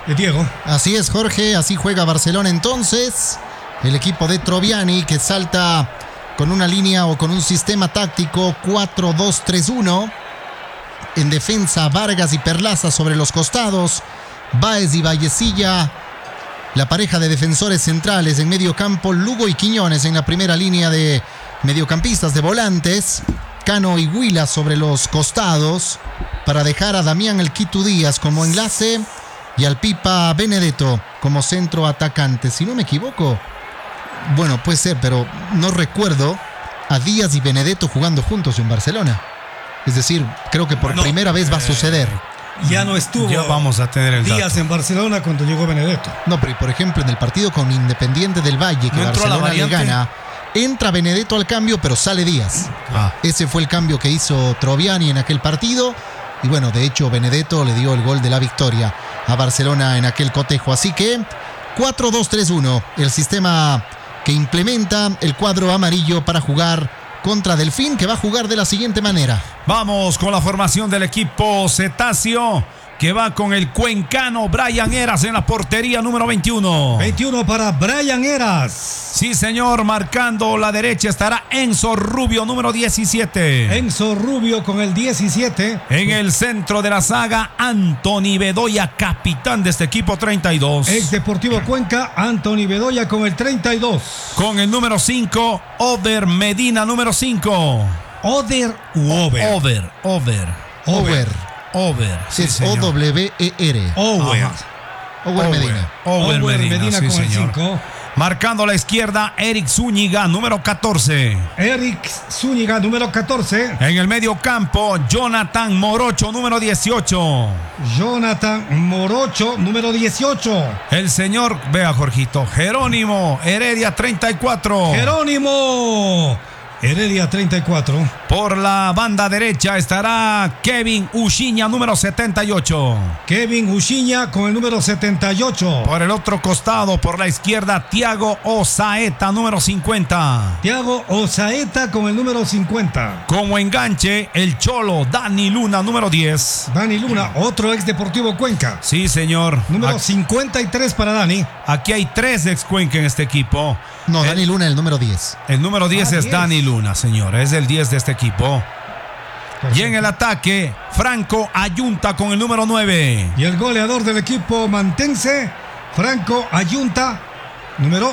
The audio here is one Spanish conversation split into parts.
Diego. Así es, Jorge, así juega Barcelona entonces. El equipo de Troviani que salta con una línea o con un sistema táctico 4-2-3-1. En defensa, Vargas y Perlaza sobre los costados. Báez y Vallecilla, la pareja de defensores centrales. En medio campo, Lugo y Quiñones en la primera línea de mediocampistas, de volantes. Cano y Huila sobre los costados para dejar a Damián El Quito Díaz como enlace y al Pipa Benedetto como centro atacante. Si no me equivoco, bueno, puede ser, pero no recuerdo a Díaz y Benedetto jugando juntos en Barcelona. Es decir, creo que por primera vez va a suceder. Ya no estuvo. Ya vamos a tener el Díaz dato en Barcelona cuando llegó Benedetto. No, pero por ejemplo en el partido con Independiente del Valle, que Barcelona le gana, entra Benedetto al cambio, pero sale Díaz. Ese fue el cambio que hizo Troviani en aquel partido. Y bueno, de hecho Benedetto le dio el gol de la victoria a Barcelona en aquel cotejo. Así que 4-2-3-1, el sistema que implementa el cuadro amarillo para jugar contra Delfín, que va a jugar de la siguiente manera. Vamos con la formación del equipo cetáceo, que va con el cuencano Brian Heras en la portería número 21. 21 para Brian Heras. Sí, señor, marcando la derecha estará Enzo Rubio, número 17. Enzo Rubio con el 17. En el centro de la saga, Anthony Bedoya, capitán de este equipo, 32. Ex Deportivo Cuenca, Anthony Bedoya con el 32. Con el número 5, Over Medina, número 5. Oder u Over. Over. Sí, es señor. O-W-E-R. Over Medina. Over Medina, sí, con el señor. 5. Marcando la izquierda, Eric Zúñiga, número 14. Eric Zúñiga, número 14. En el medio campo, Jonathan Morocho, número 18. Jonathan Morocho, número 18. El señor, vea Jorgito, Jerónimo Heredia, 34. Jerónimo Heredia, 34. Por la banda derecha estará Kevin Uchiña, número 78. Kevin Uchiña con el número 78. Por el otro costado, por la izquierda, Thiago Osaeta, número 50. Thiago Osaeta con el número 50. Como enganche, el Cholo Dani Luna, número 10. Dani Luna, otro ex Deportivo Cuenca. Sí, señor. Número 53 para Dani. Aquí hay 3 ex Cuenca en este equipo. No, Dani Luna, el número 10. El número 10 es 10. Dani Luna, señor. Es el 10 de este equipo. Perfecto. Y en el ataque, Franco Ayunta con el número 9. Y el goleador del equipo mantense, Franco Ayunta, número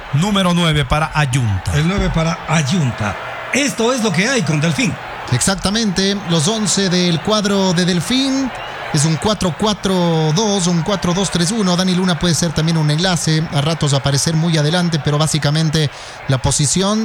9 para Ayunta. El 9 para Ayunta. Esto es lo que hay con Delfín. Exactamente, los 11 del cuadro de Delfín. Es un 4-4-2, un 4-2-3-1. Dani Luna puede ser también un enlace, a ratos aparecer muy adelante, pero básicamente la posición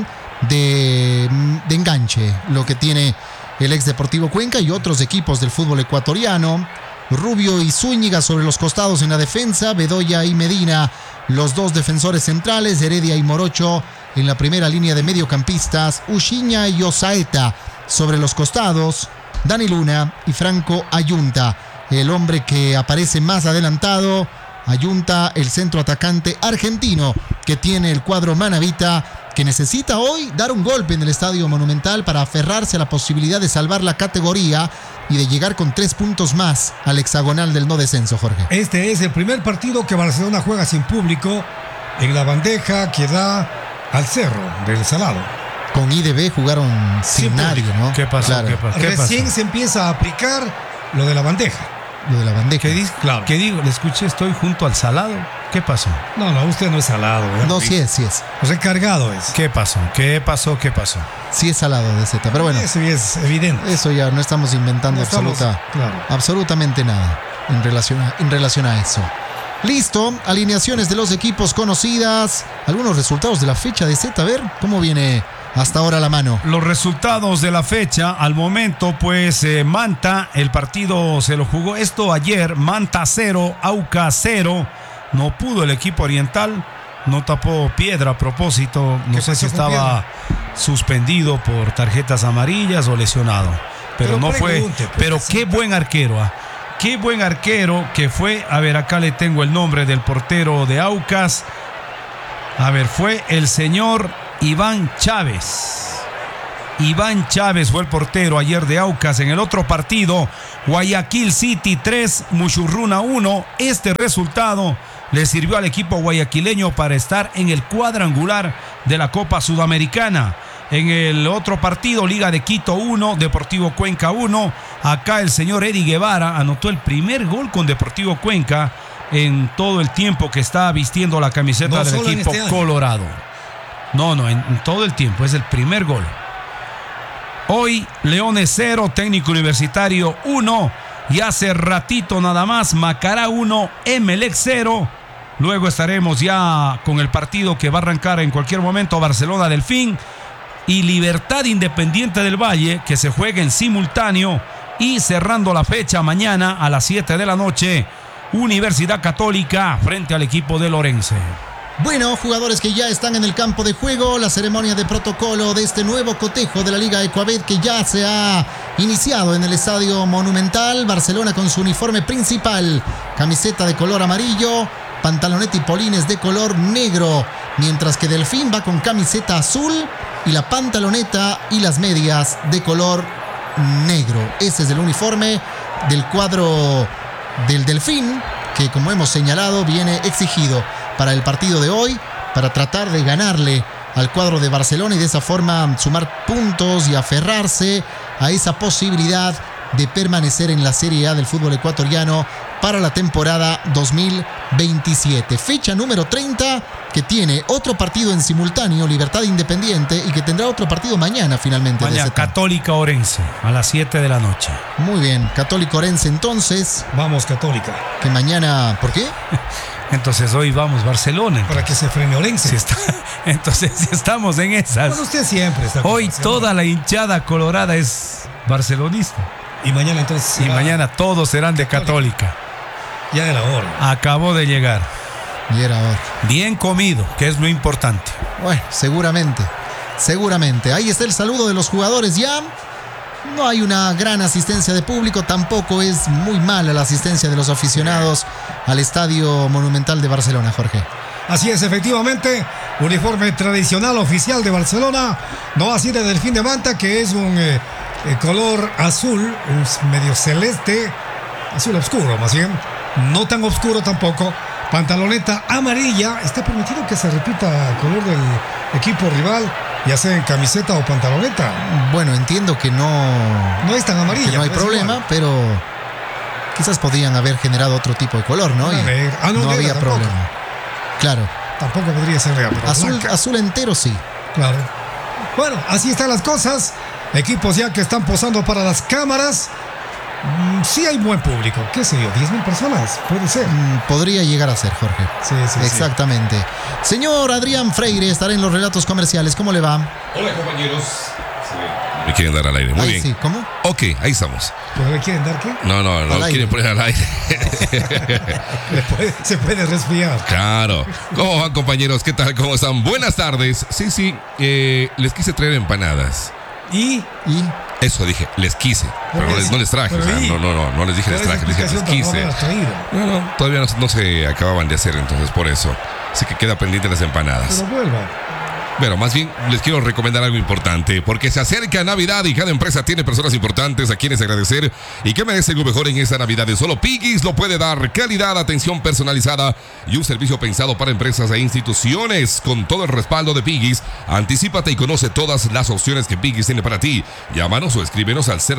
de enganche, lo que tiene el ex Deportivo Cuenca y otros equipos del fútbol ecuatoriano. Rubio y Zúñiga sobre los costados en la defensa, Bedoya y Medina, los dos defensores centrales, Heredia y Morocho en la primera línea de mediocampistas, Uchiña y Osaeta sobre los costados, Dani Luna y Franco Ayunta. El hombre que aparece más adelantado, Ayunta, el centro atacante argentino que tiene el cuadro manabita, que necesita hoy dar un golpe en el Estadio Monumental para aferrarse a la posibilidad de salvar la categoría y de llegar con 3 puntos más al hexagonal del no descenso, Jorge. Este es el primer partido que Barcelona juega sin público en la bandeja que da al Cerro del Salado. Con IDB jugaron sin nadie, ¿no? ¿Qué pasó? Claro. Recién se empieza a aplicar lo de la bandeja. Lo de la bandeja. ¿Qué dice? Claro. ¿Qué digo? Le escuché, estoy junto al salado. ¿Qué pasó? No, usted no es salado. No, sí es. Recargado es. ¿Qué pasó? Sí es salado de Z, pero bueno. Eso es evidente. Eso ya no estamos inventando absolutamente nada en relación a eso. Listo, alineaciones de los equipos conocidas, algunos resultados de la fecha de Z, a ver cómo viene hasta ahora la mano. Los resultados de la fecha, al momento, pues Manta, el partido se lo jugó esto ayer, Manta 0, Aucas 0, no pudo el equipo oriental, no tapó Piedra a propósito, no sé si estaba suspendido por tarjetas amarillas o lesionado, pero no fue, pero qué buen arquero, qué buen arquero que fue, a ver, acá le tengo el nombre del portero de Aucas, a ver, fue el señor Iván Chávez. Iván Chávez fue el portero ayer de Aucas. En el otro partido, Guayaquil City 3, Muchurruna 1. Este resultado le sirvió al equipo guayaquileño para estar en el cuadrangular de la Copa Sudamericana. En el otro partido, Liga de Quito 1, Deportivo Cuenca 1. Acá el señor Eddie Guevara anotó el primer gol con Deportivo Cuenca en todo el tiempo que está vistiendo la camiseta del equipo colorado. No, en todo el tiempo, es el primer gol. Hoy, Leones 0, Técnico Universitario 1. Y hace ratito nada más, Macará 1, Emelec 0. Luego estaremos ya con el partido que va a arrancar en cualquier momento, Barcelona Delfín y Libertad Independiente del Valle, que se juega en simultáneo. Y cerrando la fecha mañana a las 7 de la noche, Universidad Católica frente al equipo de Lorense. Bueno, jugadores que ya están en el campo de juego, la ceremonia de protocolo de este nuevo cotejo de la Liga Ecuabet que ya se ha iniciado en el Estadio Monumental. Barcelona con su uniforme principal, camiseta de color amarillo, pantaloneta y polines de color negro, mientras que Delfín va con camiseta azul y la pantaloneta y las medias de color negro. Ese es el uniforme del cuadro del Delfín, que como hemos señalado viene exigido para el partido de hoy, para tratar de ganarle al cuadro de Barcelona y de esa forma sumar puntos y aferrarse a esa posibilidad de permanecer en la Serie A del fútbol ecuatoriano para la temporada 2027. Fecha número 30, que tiene otro partido en simultáneo, Libertad Independiente, y que tendrá otro partido mañana finalmente. Mañana Católica Orense a las 7 de la noche. Muy bien, Católica Orense entonces. Vamos Católica. Que mañana, ¿por qué? Entonces hoy vamos Barcelona. Para que se frene Orense. Entonces si estamos en esas. Bueno, usted siempre está. Hoy toda la hinchada colorada es barcelonista. Y mañana entonces. Y mañana todos serán de Católica. Ya era hora. Acabó de llegar. Y era hora. Bien comido, que es lo importante. Bueno, seguramente. Ahí está el saludo de los jugadores ya. No hay una gran asistencia de público, tampoco es muy mala la asistencia de los aficionados al Estadio Monumental de Barcelona, Jorge. Así es, efectivamente, uniforme tradicional oficial de Barcelona, no así de Delfín de Manta, que es un color azul, un medio celeste, azul oscuro más bien, no tan oscuro tampoco, pantaloneta amarilla. Está permitido que se repita el color del equipo rival, ya sea en camiseta o pantaloneta. Bueno, entiendo que no es tan amarilla, que no hay problema, igual. Pero quizás podrían haber generado otro tipo de color, ¿no? No había problema. Claro. Tampoco podría ser real. Azul entero sí. Claro. Bueno, así están las cosas. Equipos ya que están posando para las cámaras. Sí hay buen público, qué sé yo, 10,000 personas, puede ser. Podría llegar a ser, Jorge. Sí. Exactamente. Señor Adrián Freire estará en los relatos comerciales, ¿cómo le va? Hola, compañeros. Me quieren dar al aire, muy bien. Sí, ¿cómo? Ok, ahí estamos. ¿Pero me quieren dar qué? No, quieren poner al aire. Se puede resfriar. Claro. ¿Cómo van, compañeros? ¿Qué tal? ¿Cómo están? Buenas tardes. Sí, les quise traer empanadas. ¿Y? Eso dije, les quise, pero no les traje. O sea, no les dije les traje, les dije les quise. No, todavía no se acababan de hacer, entonces por eso. Así que queda pendiente las empanadas. Pero vuelva. Bueno, más bien les quiero recomendar algo importante, porque se acerca Navidad y cada empresa tiene personas importantes a quienes agradecer y que merecen lo mejor en esta Navidad. Solo Piggy's lo puede dar: calidad, atención personalizada y un servicio pensado para empresas e instituciones. Con todo el respaldo de Piggy's, anticípate y conoce todas las opciones que Piggy's tiene para ti. Llámanos o escríbenos al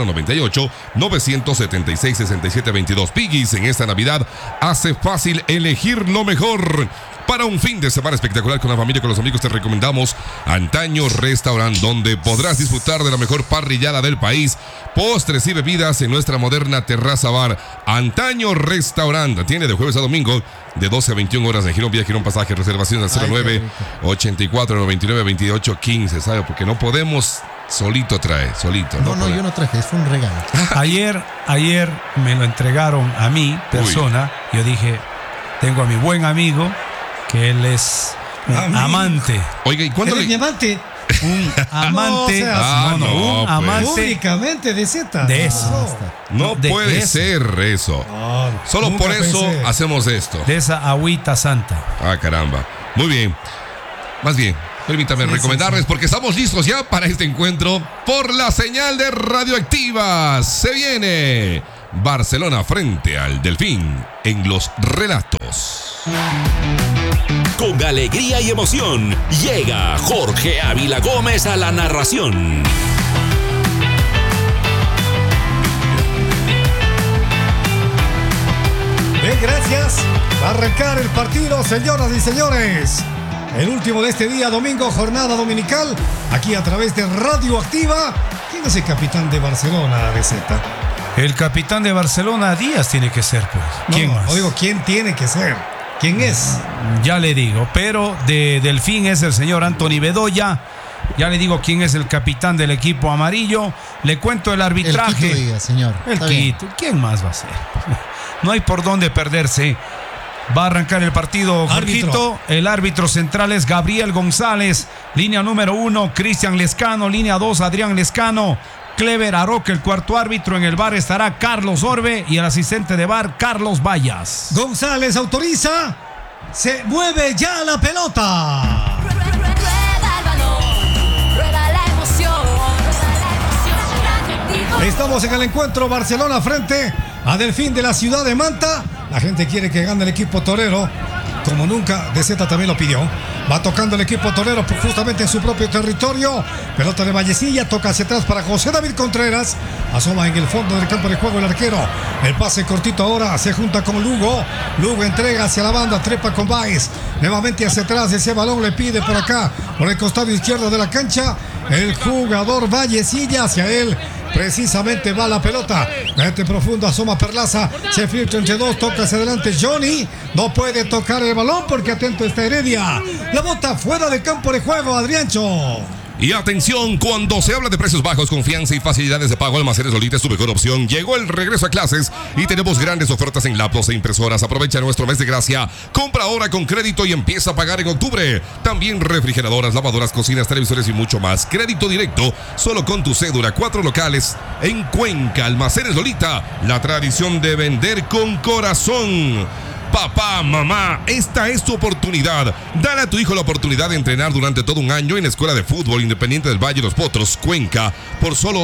098-976-6722. Piggy's en esta Navidad hace fácil elegir lo mejor. Para un fin de semana espectacular con la familia y con los amigos, te recomendamos Antaño Restaurant, donde podrás disfrutar de la mejor parrillada del país, postres y bebidas en nuestra moderna terraza bar. Antaño Restaurant tiene de jueves a domingo de 12 a 21 horas en Girón Vía Girón Pasaje. Reservaciones al 09-84-99-28-15. ¿Sabe? Porque no podemos. Solito trae. No, yo no traje, fue un regalo. Ayer me lo entregaron a mí, persona. Yo dije, tengo a mi buen amigo, que él es un amante. Oiga, ¿y cuándo mi amante? Un amante. Un amante. Únicamente de Z. De eso. No puede ser eso. Solo por eso hacemos esto. De esa agüita santa. Ah, caramba. Muy bien. Más bien, Permítame recomendarles porque estamos listos ya para este encuentro por la señal de Radioactiva. Se viene Barcelona frente al Delfín en los relatos. Con alegría y emoción llega Jorge Ávila Gómez a la narración. Bien, gracias. Va a arrancar el partido, señoras y señores. El último de este día, domingo, jornada dominical, aquí a través de Radioactiva. ¿Quién es el capitán de Barcelona, BZ? El capitán de Barcelona, Díaz tiene que ser, pues. ¿Quién más? No digo, ¿quién tiene que ser? ¿Quién es? Ya le digo, pero de Delfín es el señor Anthony Bedoya. Ya le digo quién es el capitán del equipo amarillo. Le cuento el arbitraje. El Quito Díaz, señor. El Quito. ¿Quién más va a ser? No hay por dónde perderse. Va a arrancar el partido, Jorgito. El árbitro central es Gabriel González. Línea número 1, Cristian Lescano. Línea 2, Adrián Lescano. Clever Aroque, el cuarto árbitro. En el VAR estará Carlos Orbe y el asistente de VAR, Carlos Vallas. González autoriza. Se mueve ya la pelota. Estamos en el encuentro Barcelona frente a Delfín de la ciudad de Manta. La gente quiere que gane el equipo torero, como nunca. DZ también lo pidió. Va tocando el equipo torero justamente en su propio territorio. Pelota de Vallecilla, toca hacia atrás para José David Contreras. Asoma en el fondo del campo de juego el arquero. El pase cortito ahora se junta con Lugo. Lugo entrega hacia la banda, trepa con Baez. Nuevamente hacia atrás, ese balón le pide por acá, por el costado izquierdo de la cancha, el jugador Vallecilla. Hacia él precisamente va la pelota. Mete profundo, asoma Perlaza. Se filtra entre dos, toca hacia adelante Johnny. No puede tocar el balón porque atento está Heredia. La bota fuera de campo de juego, Adriancho. Y atención, cuando se habla de precios bajos, confianza y facilidades de pago, Almacenes Lolita es tu mejor opción. Llegó el regreso a clases y tenemos grandes ofertas en laptops e impresoras. Aprovecha nuestro mes de gracia. Compra ahora con crédito y empieza a pagar en octubre. También refrigeradoras, lavadoras, cocinas, televisores y mucho más. Crédito directo, solo con tu cédula. 4 locales en Cuenca. Almacenes Lolita, la tradición de vender con corazón. Papá, mamá, esta es tu oportunidad. Dale a tu hijo la oportunidad de entrenar durante todo un año en la Escuela de Fútbol Independiente del Valle de los Potros, Cuenca, por solo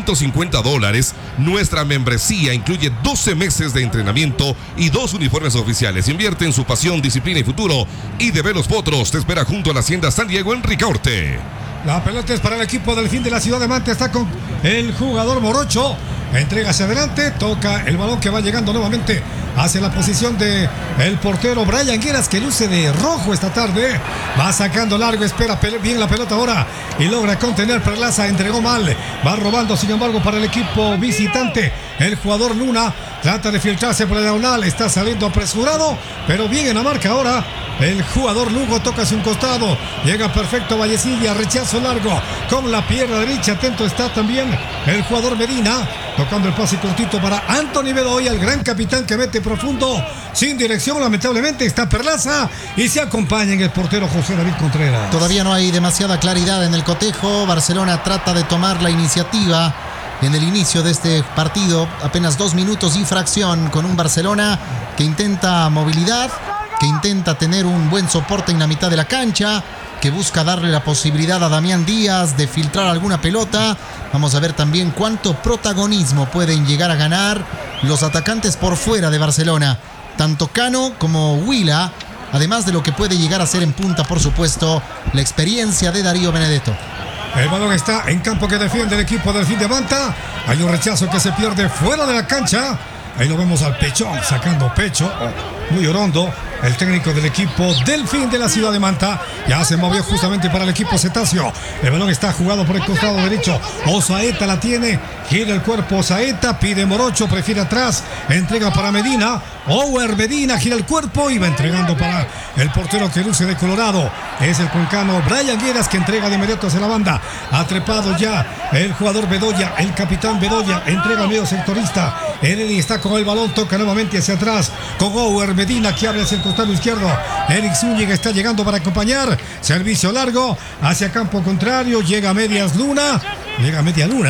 $250. Nuestra membresía incluye 12 meses de entrenamiento y 2 uniformes oficiales. Invierte en su pasión, disciplina y futuro. IDB Los Potros te espera junto a la Hacienda San Diego en Ricaurte. La pelota es para el equipo del Delfín de la ciudad de Manta. Está con el jugador Morocho. Entrega hacia adelante, toca el balón que va llegando nuevamente hacia la posición de el portero Brian Gueras, que luce de rojo esta tarde. Va sacando largo, espera bien la pelota ahora y logra contener. Perlaza entregó mal, va robando sin embargo para el equipo visitante. El jugador Luna trata de filtrarse por la diagonal, está saliendo apresurado, pero bien en la marca ahora. El jugador Lugo toca hacia un costado, llega perfecto Vallecilla, rechazo largo con la pierna derecha. Atento está también el jugador Medina, tocando el pase cortito para Anthony Bedoya, el gran capitán que mete profundo, sin dirección. Lamentablemente está Perlaza y se acompaña en el portero José David Contreras. Todavía no hay demasiada claridad en el cotejo. Barcelona trata de tomar la iniciativa en el inicio de este partido. Apenas 2 minutos y fracción con un Barcelona que intenta movilidad, que intenta tener un buen soporte en la mitad de la cancha, que busca darle la posibilidad a Damián Díaz de filtrar alguna pelota. Vamos a ver también cuánto protagonismo pueden llegar a ganar los atacantes por fuera de Barcelona, tanto Cano como Huila, además de lo que puede llegar a ser en punta, por supuesto, la experiencia de Darío Benedetto. El balón está en campo que defiende el equipo del Delfín de Manta. Hay un rechazo que se pierde fuera de la cancha. Ahí lo vemos al pecho, sacando pecho, muy orondo. El técnico del equipo Delfín de la ciudad de Manta ya se movió justamente para el equipo Cetáceo. El balón está jugado por el costado derecho. Osaeta la tiene, gira el cuerpo Osaeta, pide Morocho, prefiere atrás, entrega para Medina. Ower Medina gira el cuerpo y va entregando para el portero que luce de Colorado. Es el cuencano Brian Gueras, que entrega de inmediato hacia la banda. Ha trepado ya el jugador Bedoya, el capitán Bedoya, entrega al medio sectorista. Heredia está con el balón, toca nuevamente hacia atrás con Ower Medina, que abre hacia el costado izquierdo. Eric Zúñiga está llegando para acompañar. Servicio largo hacia campo contrario. Llega media luna.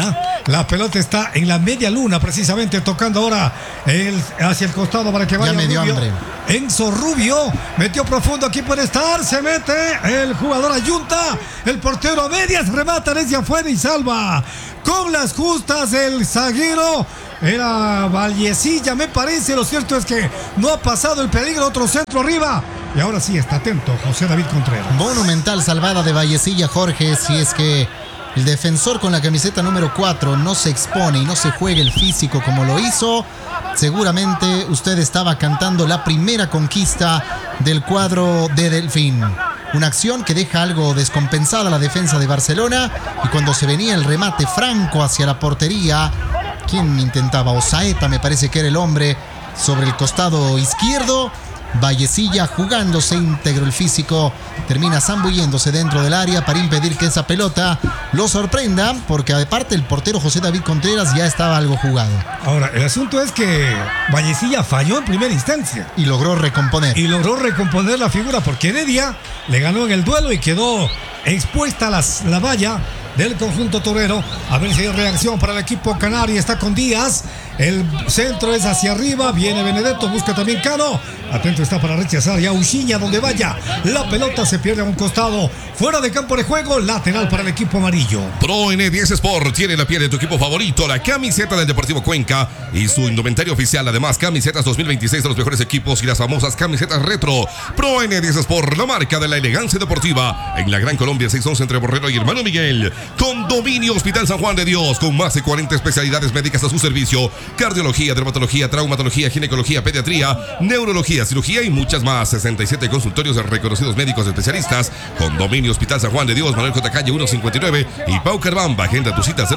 La pelota está en la media luna, precisamente tocando ahora hacia el costado para que vaya ya me dio Rubio. hambre. Enzo Rubio metió profundo, aquí puede estar, se mete el jugador Ayunta, el portero a medias, remata desde afuera y salva con las justas el zaguero. Era Vallecilla, me parece. Lo cierto es que no ha pasado el peligro. Otro centro arriba. Y ahora sí está atento José David Contreras. Monumental salvada de Vallecilla, Jorge. Si es que el defensor con la camiseta número 4 no se expone y no se juega el físico como lo hizo, seguramente usted estaba cantando la primera conquista del cuadro de Delfín. Una acción que deja algo descompensada la defensa de Barcelona, y cuando se venía el remate franco hacia la portería, ¿quién intentaba? Osaeta, me parece que era el hombre sobre el costado izquierdo. Vallecilla jugándose íntegro el físico, termina zambulléndose dentro del área para impedir que esa pelota lo sorprenda, porque aparte el portero José David Contreras ya estaba algo jugado. Ahora, el asunto es que Vallecilla falló en primera instancia. Y logró recomponer. Y logró recomponer la figura, porque Heredia le ganó en el duelo y quedó expuesta la valla del conjunto torero. A ver si hay reacción para el equipo canario. Está con Díaz, el centro es hacia arriba, viene Benedetto, busca también Cano, atento está para rechazar ya Uchiña, donde vaya la pelota se pierde a un costado, fuera de campo de juego, lateral para el equipo amarillo. Pro N10 Sport tiene la piel de tu equipo favorito, la camiseta del Deportivo Cuenca y su indumentario oficial. Además, camisetas 2026 de los mejores equipos y las famosas camisetas retro. Pro N10 Sport, la marca de la elegancia deportiva en la Gran Colombia, 611 entre Borrero y Hermano Miguel. Condominio Hospital San Juan de Dios, con más de 40 especialidades médicas a su servicio: cardiología, dermatología, traumatología, ginecología, pediatría, neurología, cirugía y muchas más. 67 consultorios de reconocidos médicos especialistas. Condominio Hospital San Juan de Dios, Manuel J. Calle 159 y Pau Carbamba. Agenda tu cita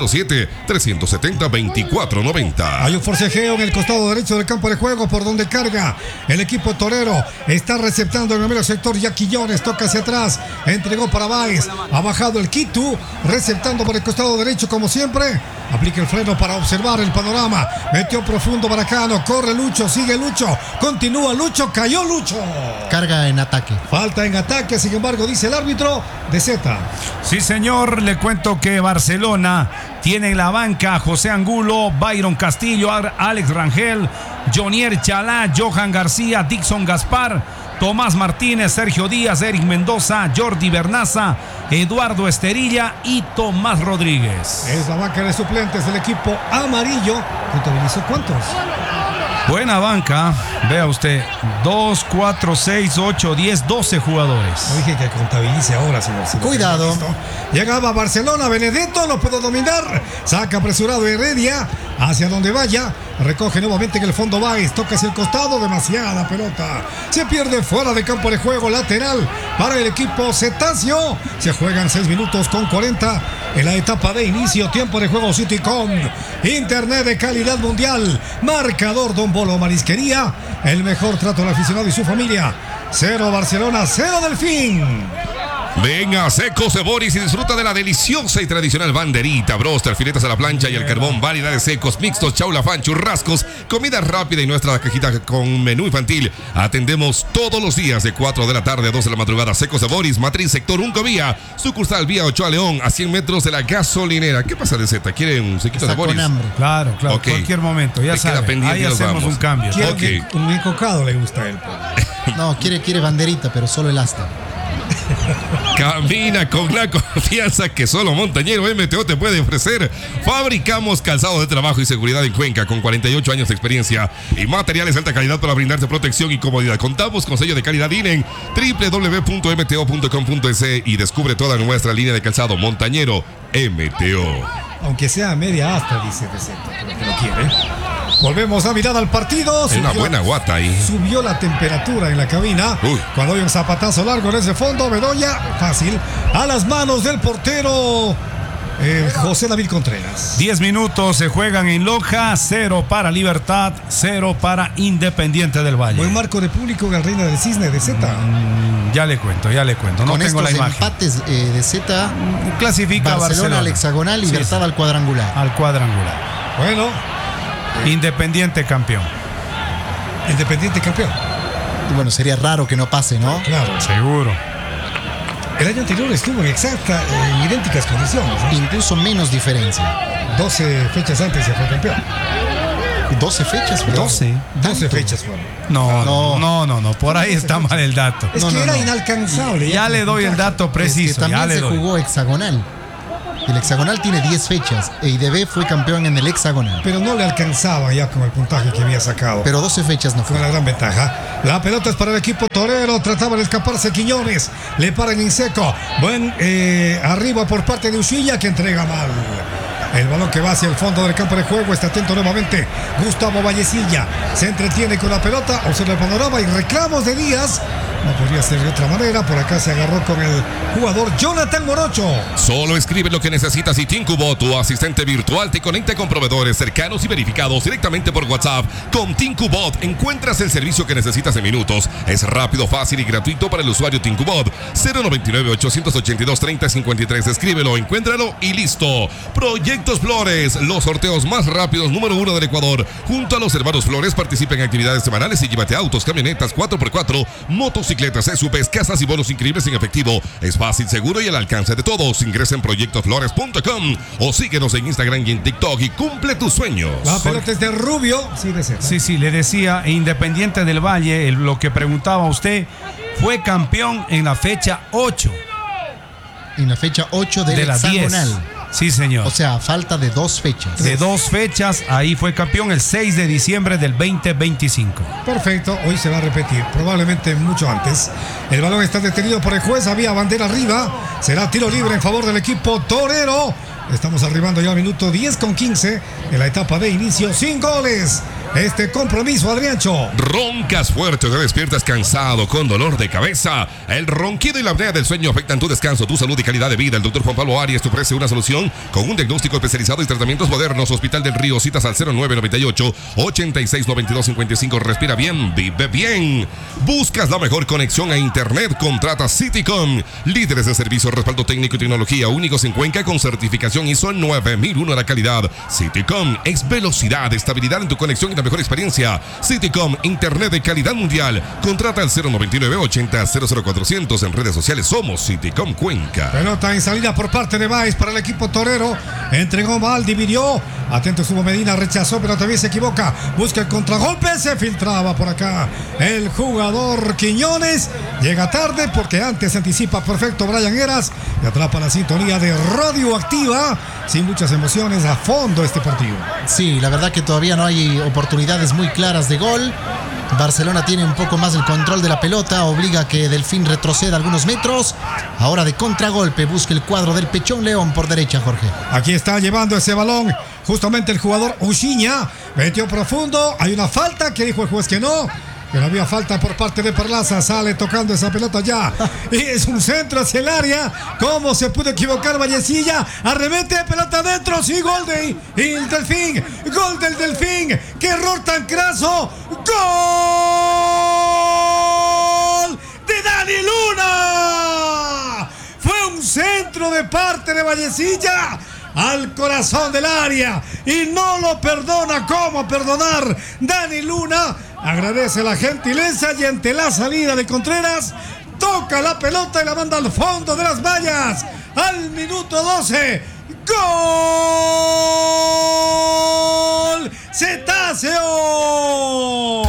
07-370-2490. Hay un forcejeo en el costado derecho del campo de juego, por donde carga el equipo torero. Está receptando en el medio sector ya Quillones, toca hacia atrás, entregó para Báez, ha bajado el Quito, receptando por el costado derecho como siempre. Aplica el freno para observar el panorama. Metió profundo para Cano. Corre Lucho, sigue Lucho. Continúa Lucho, cayó Lucho. Carga en ataque. Falta en ataque, sin embargo, dice el árbitro de Z. Sí, señor, le cuento que Barcelona tiene en la banca a José Angulo, Byron Castillo, Alex Rangel, Jonier Chalá, Johan García, Dixon Gaspar, Tomás Martínez, Sergio Díaz, Eric Mendoza, Jordi Bernaza, Eduardo Esterilla y Tomás Rodríguez. Es la banca de suplentes del equipo amarillo. ¿Contabilizó cuántos? Buena banca, vea usted, 2, 4, 6, 8, 10, 12 jugadores. No dije que contabilice ahora, señor. Cuidado. Llegaba Barcelona, Benedetto, lo pudo dominar. Saca apresurado Heredia, hacia donde vaya. Recoge nuevamente en el fondo Báez, toca hacia el costado, demasiada pelota. Se pierde fuera de campo de juego, lateral para el equipo cetáceo. Se juegan 6 minutos con 40 en la etapa de inicio. Tiempo de juego City con internet de calidad mundial. Marcador Don Bolo Marisquería, el mejor trato al aficionado y su familia. 0 Barcelona, 0 Delfín. Venga a Secos de Boris y disfruta de la deliciosa y tradicional banderita, broster, filetas a la plancha y al carbón, variedades secos, mixtos, chaulafán, churrascos, comida rápida y nuestra cajita con menú infantil. Atendemos todos los días de 4 de la tarde a 2 de la madrugada. Secos de Boris, matriz sector Unco Vía, sucursal Vía Ochoa León, a 100 metros de la gasolinera. ¿Qué pasa de Z? ¿Quieren un sequito de Boris? Con hambre. Claro, Ok. Cualquier momento, ya Me queda sabe, pendiente ahí y nos hacemos vamos. un cambio. Quiere Ok. un encocado le gusta a él. No, quiere banderita, pero solo el asta. Camina con la confianza que solo Montañero MTO te puede ofrecer. Fabricamos calzados de trabajo y seguridad en Cuenca con 48 años de experiencia y materiales de alta calidad para brindarte protección y comodidad. Contamos con sello de calidad INEN, www.mto.com.es y descubre toda nuestra línea de calzado Montañero MTO. Aunque sea media asta, dice DZ, pero que lo quiere. Volvemos a mirar al partido. Es una buena guata ahí. Subió la temperatura en la cabina. Uy. Cuando hay un zapatazo largo en ese fondo, Bedoya, fácil, a las manos del portero José David Contreras. 10 minutos se juegan en Loja, 0 para Libertad, 0 para Independiente del Valle. Buen marco de público en el Reina del Cisne de Z. Ya le cuento. No Con tengo estos la imagen. empates de Z, Clasifica Barcelona al hexagonal, Libertad al cuadrangular. al cuadrangular. Bueno, Independiente campeón. Independiente campeón. Y bueno, sería raro que no pase, ¿no? Claro. Seguro. El año anterior estuvo en idénticas condiciones, ¿no? Incluso menos diferencia. 12 fechas antes se fue campeón. 12 fechas, ¿verdad? 12 fechas fueron. No, por ahí está mal el dato. Es que era inalcanzable. Ya le doy el dato preciso. Es que también ya le se doy. jugó hexagonal. El hexagonal tiene 10 fechas. EIDB fue campeón en el hexagonal. Pero no le alcanzaba ya con el puntaje que había sacado. Pero 12 fechas no Fue fue. una gran ventaja. La pelota es para el equipo torero. Trataba de escaparse Quiñones. Le paran en seco. Buen arriba por parte de Ushilla, que entrega mal. El balón que va hacia el fondo del campo de juego. Está atento nuevamente Gustavo Vallecilla. Se entretiene con la pelota. Observa el panorama y reclamos de Díaz. No podría ser de otra manera. Por acá se agarró con el jugador Jonathan Morocho. Solo escribe lo que necesitas y Tincubot, tu asistente virtual, te conecta con proveedores cercanos y verificados directamente por WhatsApp. Con Tincubot encuentras el servicio que necesitas en minutos. Es rápido, fácil y gratuito para el usuario Tincubot. 099-882-3053. Escríbelo, encuéntralo y listo. Proyectos Flores, los sorteos más rápidos número 1 del Ecuador. Junto a los hermanos Flores participa en actividades semanales y llévate autos, camionetas, 4x4, motocicletas, SUVs, casas y bonos increíbles en efectivo. Es fácil, seguro y al alcance de todos. Ingresa en proyectosflores.com o síguenos en Instagram y en TikTok y cumple tus sueños. La pelota es de Rubio. Sí, de ser. Sí, le decía, Independiente del Valle, lo que preguntaba usted, fue campeón en la fecha 8. En la fecha 8 del de la 10. hexagonal. Sí, señor. O sea, falta de 2 fechas. De 2 fechas, ahí fue campeón el 6 de diciembre del 2025. Perfecto, hoy se va a repetir, probablemente mucho antes. El balón está detenido por el juez, había bandera arriba. Será tiro libre en favor del equipo torero. Estamos arribando ya al minuto 10:15 en la etapa de inicio, sin goles. Este compromiso, Adriancho. Roncas fuerte o te despiertas cansado, con dolor de cabeza. El ronquido y la apnea del sueño afectan tu descanso, tu salud y calidad de vida. El doctor Juan Pablo Arias te ofrece una solución con un diagnóstico especializado y tratamientos modernos. Hospital del Río, citas al 0998-869255. Respira bien, vive bien. Buscas la mejor conexión a internet, contrata Citycom. Líderes de servicio, respaldo técnico y tecnología, únicos en Cuenca con certificación ISO 9001 a la calidad. Citycom es velocidad, estabilidad en tu conexión y la mejor experiencia. Citycom, internet de calidad mundial. Contrata al 099-80-00400. En redes sociales somos Citycom Cuenca. Pelota en salida por parte de Baez para el equipo torero. Entregó mal, dividió. Atento estuvo Medina, rechazó, pero también se equivoca. Busca el contragolpe, se filtraba por acá el jugador Quiñones. Llega tarde porque antes se anticipa perfecto Brian Heras y atrapa la sintonía de Radioactiva. Sin muchas emociones, a fondo este partido. Sí, la verdad que todavía no hay oportunidades muy claras de gol. Barcelona tiene un poco más el control de la pelota, obliga a que Delfín retroceda algunos metros. Ahora de contragolpe busca el cuadro del Pechón León por derecha, Jorge. Aquí está llevando ese balón justamente el jugador Uchiña. Metió profundo, hay una falta que dijo el juez que no había falta por parte de Perlaza. Sale tocando esa pelota ya y es un centro hacia el área. ¿Cómo se pudo equivocar Vallecilla? Arremete, pelota adentro. Sí, gol del Delfín. Gol del Delfín. ¡Qué error tan craso! ¡Gol de Dani Luna! Fue un centro de parte de Vallecilla al corazón del área y no lo perdona. ¿Cómo perdonar? Dani Luna agradece la gentileza y ante la salida de Contreras toca la pelota y la manda al fondo de las vallas al minuto 12. ¡Gol! ¡Cetáceo!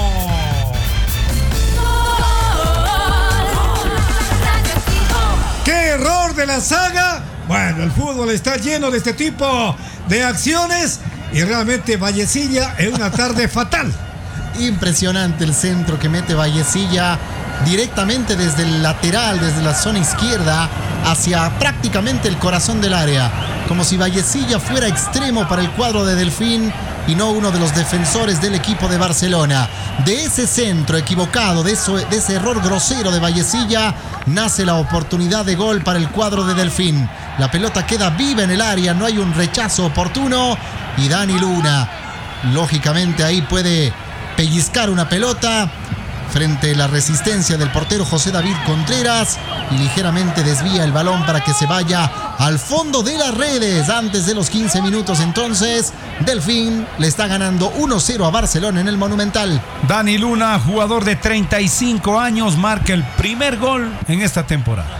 ¡Qué error de la saga! Bueno, el fútbol está lleno de este tipo de acciones y realmente Vallecilla en una tarde fatal. Impresionante el centro que mete Vallecilla directamente desde el lateral, desde la zona izquierda hacia prácticamente el corazón del área, como si Vallecilla fuera extremo para el cuadro de Delfín y no uno de los defensores del equipo de Barcelona. De ese centro equivocado, de ese error grosero de Vallecilla, nace la oportunidad de gol para el cuadro de Delfín. La pelota queda viva en el área, no hay un rechazo oportuno y Dani Luna, lógicamente ahí puede pellizcar una pelota frente a la resistencia del portero José David Contreras y ligeramente desvía el balón para que se vaya al fondo de las redes antes de los 15 minutos. Entonces Delfín le está ganando 1-0 a Barcelona en el Monumental. Dani Luna, jugador de 35 años, marca el primer gol en esta temporada.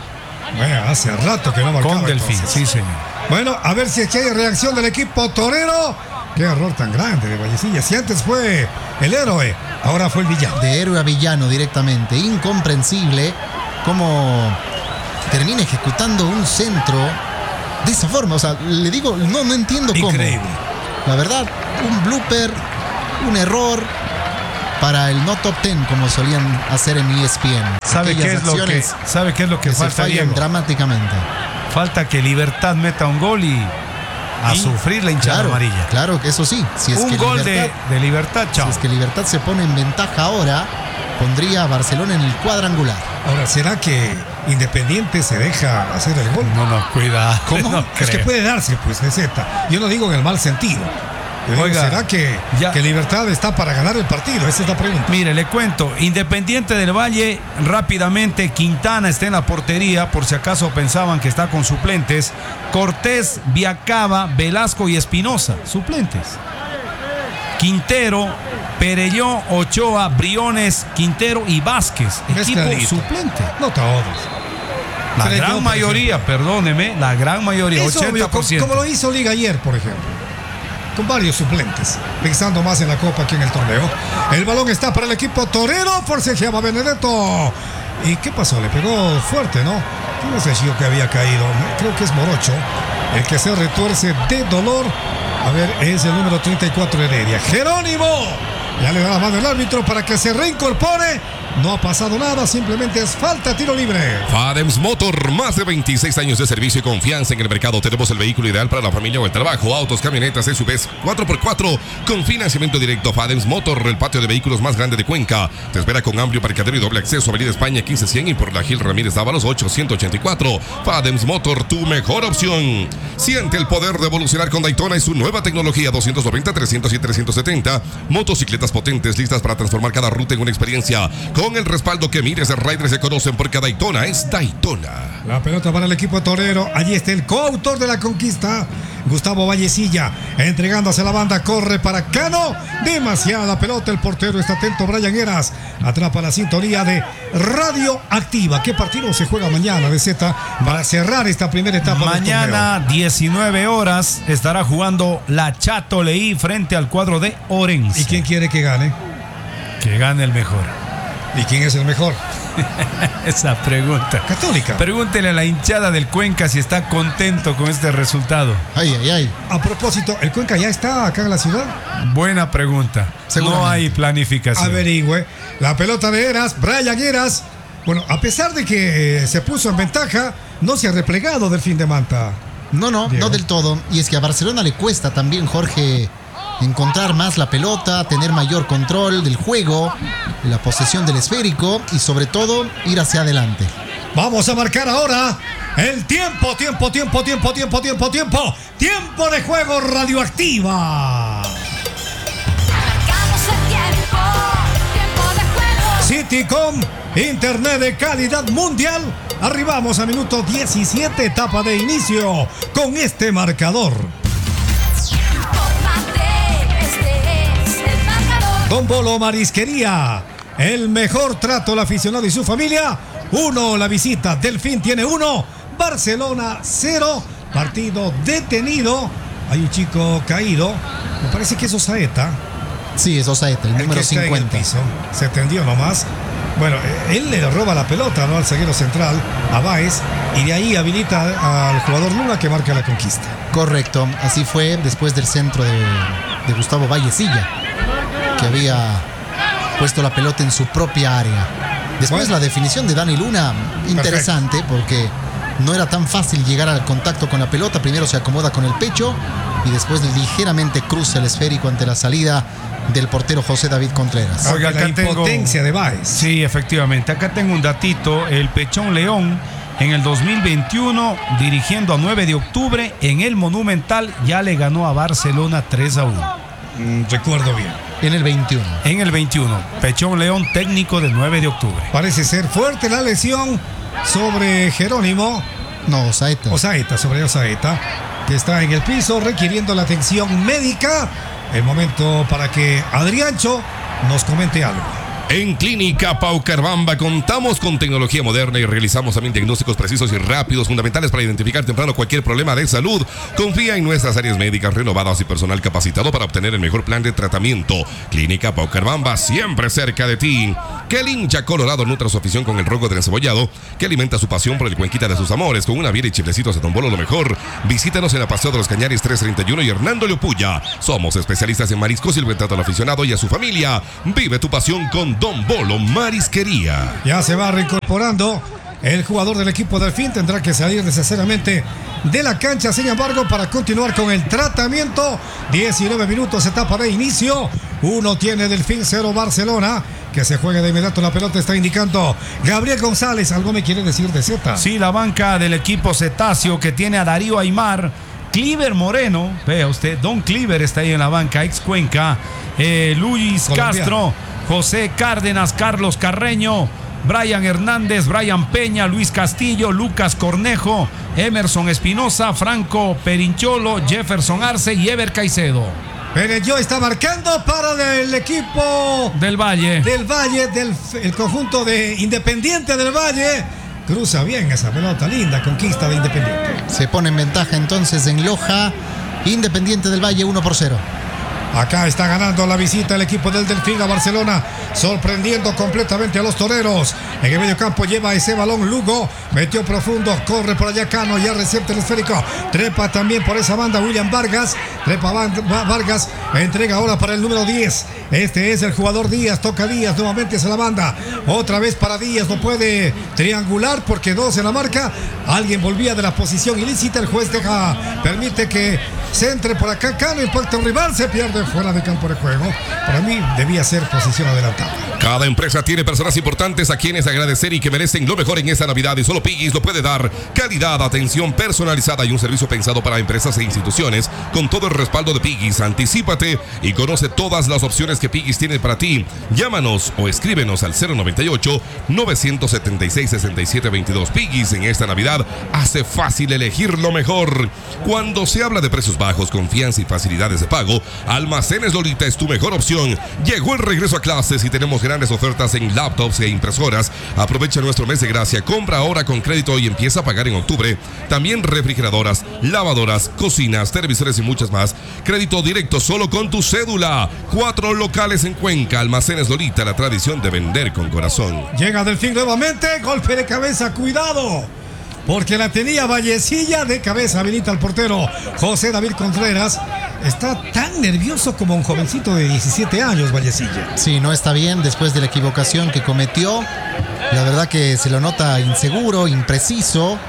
Bueno, hace rato que no marcaba. Con Delfín, entonces. sí, señor. Bueno, a ver si es que hay reacción del equipo torero. Qué error tan grande de Vallecilla. Si antes fue el héroe, ahora fue el villano. De héroe a villano directamente. Incomprensible cómo termina ejecutando un centro de esa forma. O sea, le digo, no entiendo cómo. Increíble. La verdad, un blooper, un error para el no top 10, como solían hacer en ESPN. ¿Sabe qué es lo que se falta, fallan Diego? dramáticamente. Falta que Libertad meta un gol y a sufrir la hinchada amarilla. Claro, eso sí. Si es Un que gol Libertad, de Libertad, chao. si es que Libertad se pone en ventaja ahora, pondría a Barcelona en el cuadrangular. Ahora, ¿será que Independiente se deja hacer el gol? No, cuidado. ¿Cómo? No Es que creo. puede darse, pues, de Z. Yo no digo en el mal sentido. Yo digo, Oiga, ¿será que Libertad está para ganar el partido? Esa es la pregunta. Mire, le cuento, Independiente del Valle, rápidamente, Quintana está en la portería, por si acaso pensaban que está con suplentes. Cortés, Viacaba, Velasco y Espinosa, suplentes. Quintero, Perelló, Ochoa, Briones, Quintero y Vázquez, equipo Mezcladito. suplente. No todos. La Perelló, gran por mayoría, ejemplo. perdóneme, la gran mayoría, Es obvio, 80%. como lo hizo Liga ayer, por ejemplo. Con varios suplentes, pensando más en la Copa que en el torneo. El balón está para el equipo torero, forcejeaba Benedetto. ¿Y qué pasó? Le pegó fuerte, ¿no? ¿Quién es el chico que había caído? Creo que es Morocho, el que se retuerce de dolor. A ver, es el número 34 Heredia. Jerónimo. Ya le da la mano el árbitro para que se reincorpore. No ha pasado nada, simplemente es falta, tiro libre. Fadems Motor, más de 26 años de servicio y confianza en el mercado. Tenemos el vehículo ideal para la familia o el trabajo. Autos, camionetas, SUVs, 4x4 con financiamiento directo. Fadems Motor, el patio de vehículos más grande de Cuenca. Te espera con amplio parqueadero y doble acceso. Avenida España 1500 y por la Gil Ramírez Dávalos 884. Fadems Motor, tu mejor opción. Siente el poder de evolucionar con Daytona y su nueva tecnología 290, 300 y 370. Motocicletas potentes listas para transformar cada ruta en una experiencia. Con el respaldo que miles de riders se conocen porque Daytona es Daytona. La pelota para el equipo torero. Allí está el coautor de la conquista, Gustavo Vallecilla, entregándose a la banda. Corre para Cano. Demasiada pelota. El portero está atento. Brian Heras atrapa la sintonía de Radio Activa. ¿Qué partido se juega mañana de Z para cerrar esta primera etapa del Mañana, 19 horas, estará jugando la Chato Leí frente al cuadro de Orense. ¿Y quién quiere que gane? Que gane el mejor. ¿Y quién es el mejor? Esa pregunta. Católica. Pregúntele a la hinchada del Cuenca si está contento con este resultado. Ay. A propósito, ¿el Cuenca ya está acá en la ciudad? Buena pregunta. Seguramente. No hay planificación. Averigüe. La pelota de Heras, Brian Heras. Bueno, a pesar de que se puso en ventaja, no se ha replegado del fin de Manta. No Diego. del todo. Y es que a Barcelona le cuesta también, Jorge, encontrar más la pelota, tener mayor control del juego, la posesión del esférico y sobre todo ir hacia adelante. Vamos a marcar ahora el tiempo de juego Radioactiva. Marcamos el tiempo de juego. Citycom, internet de calidad mundial. Arribamos a minuto 17, etapa de inicio con este marcador. Don Bolo Marisquería, el mejor trato al aficionado y su familia. 1, la visita. Delfín tiene 1, Barcelona 0. Partido detenido. Hay un chico caído. Me parece que es Osaeta. Sí, es Osaeta, el número que está en el 50. piso. Se tendió nomás. Bueno, él le roba la pelota, ¿no?, al zaguero central, a Báez, y de ahí habilita al jugador Luna que marca la conquista. Correcto, así fue después del centro de Gustavo Vallecilla, que había puesto la pelota en su propia área. Después Bueno. la definición de Dani Luna, interesante, porque no era tan fácil llegar al contacto con la pelota. Primero se acomoda con el pecho y después ligeramente cruza el esférico ante la salida del portero José David Contreras. Oiga, la acá tengo- impotencia de Báez. Sí, efectivamente. Acá tengo un datito. El Pechón León en el 2021, dirigiendo a 9 de octubre en el Monumental, ya le ganó a Barcelona 3-1. Recuerdo bien. En el 21. En el 21, Pechón León, técnico de 9 de octubre. Parece ser fuerte la lesión sobre Jerónimo. No, Osaeta. Sobre Osaeta, que está en el piso requiriendo la atención médica. El momento para que Adriancho nos comente algo. En Clínica Paucarbamba contamos con tecnología moderna y realizamos también diagnósticos precisos y rápidos, fundamentales para identificar temprano cualquier problema de salud. Confía en nuestras áreas médicas renovadas y personal capacitado para obtener el mejor plan de tratamiento. Clínica Paucarbamba, siempre cerca de ti. Que el hincha colorado nutra su afición con el rojo del encebollado, que alimenta su pasión por el cuenquita de sus amores, con una biela y chiflecitos de Don Bolo lo mejor. Visítanos en la Paseo de los Cañares 331 y Hernando Leopulla. Somos especialistas en mariscos y el buen trato al aficionado y a su familia. Vive tu pasión con Don Bolo Marisquería. Ya se va reincorporando el jugador del equipo Delfín. Tendrá que salir necesariamente de la cancha, sin embargo, para continuar con el tratamiento. 19 minutos, etapa de inicio. 1 tiene Delfín, 0 Barcelona. Que se juegue de inmediato la pelota, está indicando Gabriel González. ¿Algo me quiere decir de Zeta? Sí, la banca del equipo Cetáceo, que tiene a Darío Aymar, Cliver Moreno, vea usted, Don Cliver está ahí en la banca, ex Cuenca, Luis Colombiano. Castro, José Cárdenas, Carlos Carreño, Brian Hernández, Brian Peña, Luis Castillo, Lucas Cornejo, Emerson Espinosa, Franco Perincholo, Jefferson Arce y Ever Caicedo. Pereyó está marcando para el equipo Del Valle. El conjunto de Independiente del Valle. Cruza bien esa pelota, linda conquista de Independiente. Se pone en ventaja entonces en Loja. Independiente del Valle 1-0. Acá está ganando la visita el equipo del Delfín a Barcelona, sorprendiendo completamente a los toreros. En el medio campo lleva ese balón Lugo, metió profundo, corre por allá Cano, ya recibe el esférico, trepa también por esa banda William Vargas, trepa Vargas, entrega ahora para el número 10. Este es el jugador Díaz, toca Díaz, nuevamente es la banda, otra vez para Díaz, no puede triangular porque 2 en la marca. Alguien volvía de la posición ilícita, el juez permite que se entre por acá Cano, impacta un rival, se pierde fuera de campo de juego. Para mí debía ser posición adelantada. Cada empresa tiene personas importantes a quienes agradecer y que merecen lo mejor en esta Navidad, y solo Piggy's lo puede dar. Calidad, atención personalizada y un servicio pensado para empresas e instituciones con todo el respaldo de Piggy's. Anticípate y conoce todas las opciones que Piggy's tiene para ti. Llámanos o escríbenos al 098-976-6722. Piggy's en esta Navidad hace fácil elegir lo mejor. Cuando se habla de precios bajos, confianza y facilidades de pago, Almacenes Lolita es tu mejor opción. Llegó el regreso a clases y tenemos grandes ofertas en laptops e impresoras. Aprovecha nuestro mes de gracia, compra ahora con crédito y empieza a pagar en octubre. También refrigeradoras, lavadoras, cocinas, televisores y muchas más. Crédito directo solo con tu cédula. 4 locales en Cuenca. Almacenes Lolita, la tradición de vender con corazón. Llega Delfín nuevamente, golpe de cabeza, cuidado, porque la tenía Vallecilla, de cabeza habilita al portero José David Contreras. Está tan nervioso como un jovencito de 17 años, Vallecilla. Sí, no está bien después de la equivocación que cometió. La verdad que se lo nota inseguro, impreciso.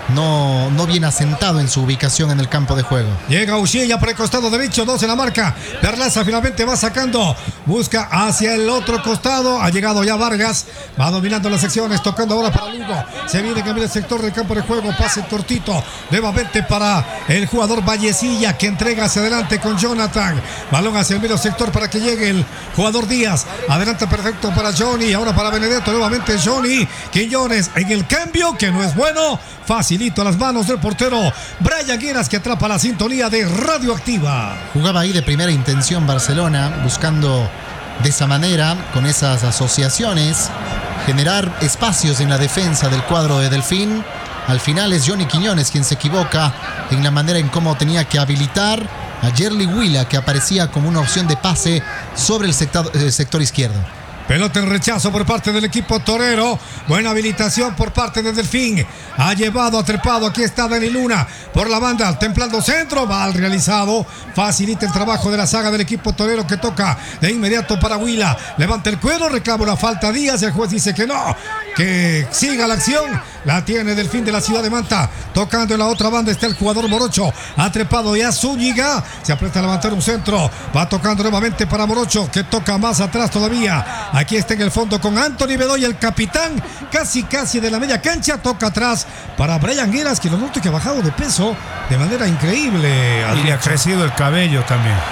No bien asentado en su ubicación en el campo de juego. Llega Ushilla por el costado derecho, 2 en la marca. Perlaza finalmente va sacando, busca hacia el otro costado. Ha llegado ya Vargas, va dominando las secciones, tocando ahora para Lugo. Se viene a cambiar el sector del campo de juego, pase cortito nuevamente para el jugador Vallecilla, que entrega hacia adelante con Jonathan. Balón hacia el medio sector para que llegue el jugador Díaz. Adelante perfecto para Johnny, ahora para Benedetto, nuevamente Johnny Quiñones en el cambio, que no es bueno. Facilito a las manos del portero Brian Gueras, que atrapa la sintonía de Radioactiva. Jugaba ahí de primera intención Barcelona, buscando de esa manera, con esas asociaciones, generar espacios en la defensa del cuadro de Delfín. Al final es Johnny Quiñones quien se equivoca en la manera en cómo tenía que habilitar a Yerli Huila, que aparecía como una opción de pase sobre el sector izquierdo. Pelota en rechazo por parte del equipo torero. Buena habilitación por parte de Delfín. Ha llevado, ha trepado. Aquí está Dani Luna por la banda, templando centro. Va al realizado. Facilita el trabajo de la saga del equipo torero, que toca de inmediato para Huila. Levanta el cuero, reclama una falta Díaz. El juez dice que no, que siga la acción. La tiene Delfín de la ciudad de Manta. Tocando en la otra banda está el jugador Morocho. Ha trepado ya Zúñiga. Se aprieta a levantar un centro. Va tocando nuevamente para Morocho, que toca más atrás todavía. Aquí está en el fondo con Anthony Bedoya, el capitán, casi de la media cancha. Toca atrás para Brian Gueras, que lo noto que ha bajado de peso de manera increíble. Y le ha crecido el cabello también.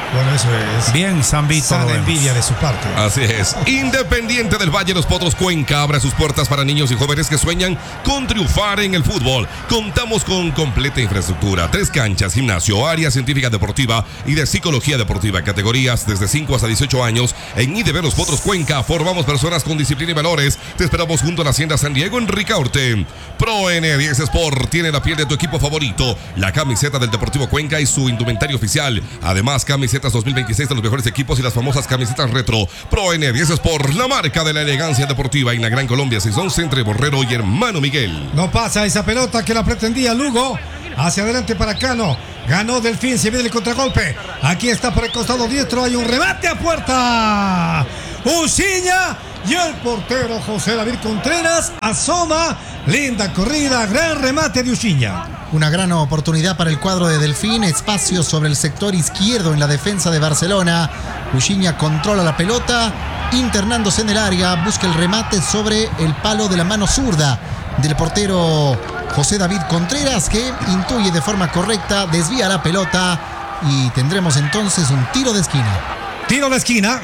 Bueno, eso es Bien, Zambito. sana envidia de su parte. Así es. Independiente del Valle Los Potros Cuenca abre sus puertas para niños y jóvenes que sueñan con triunfar en el fútbol. Contamos con completa infraestructura, 3 canchas, gimnasio, área científica deportiva y de psicología deportiva, categorías desde 5 hasta 18 años. En IDB Los Potros Cuenca formamos personas con disciplina y valores. Te esperamos junto a la Hacienda San Diego en Ricaurte. Pro N10 Sport tiene la piel de tu equipo favorito, la camiseta del Deportivo Cuenca y su indumentario oficial. Además, camisetas 2026 de los mejores equipos y las famosas camisetas retro. Pro N10 Sport, la marca de la elegancia deportiva en la Gran Colombia 611 entre Borrero y Hermano Miguel. No pasa esa pelota que la pretendía Lugo. Hacia adelante para Cano. Ganó Delfín, se viene el contragolpe. Aquí está por el costado diestro. Hay un remate a puerta. Uciña y el portero José David Contreras asoma. Linda corrida, gran remate de Uciña. Una gran oportunidad para el cuadro de Delfín. Espacio sobre el sector izquierdo en la defensa de Barcelona. Uciña controla la pelota, internándose en el área. Busca el remate sobre el palo de la mano zurda del portero José David Contreras, que intuye de forma correcta, desvía la pelota y tendremos entonces un tiro de esquina. Tiro de esquina.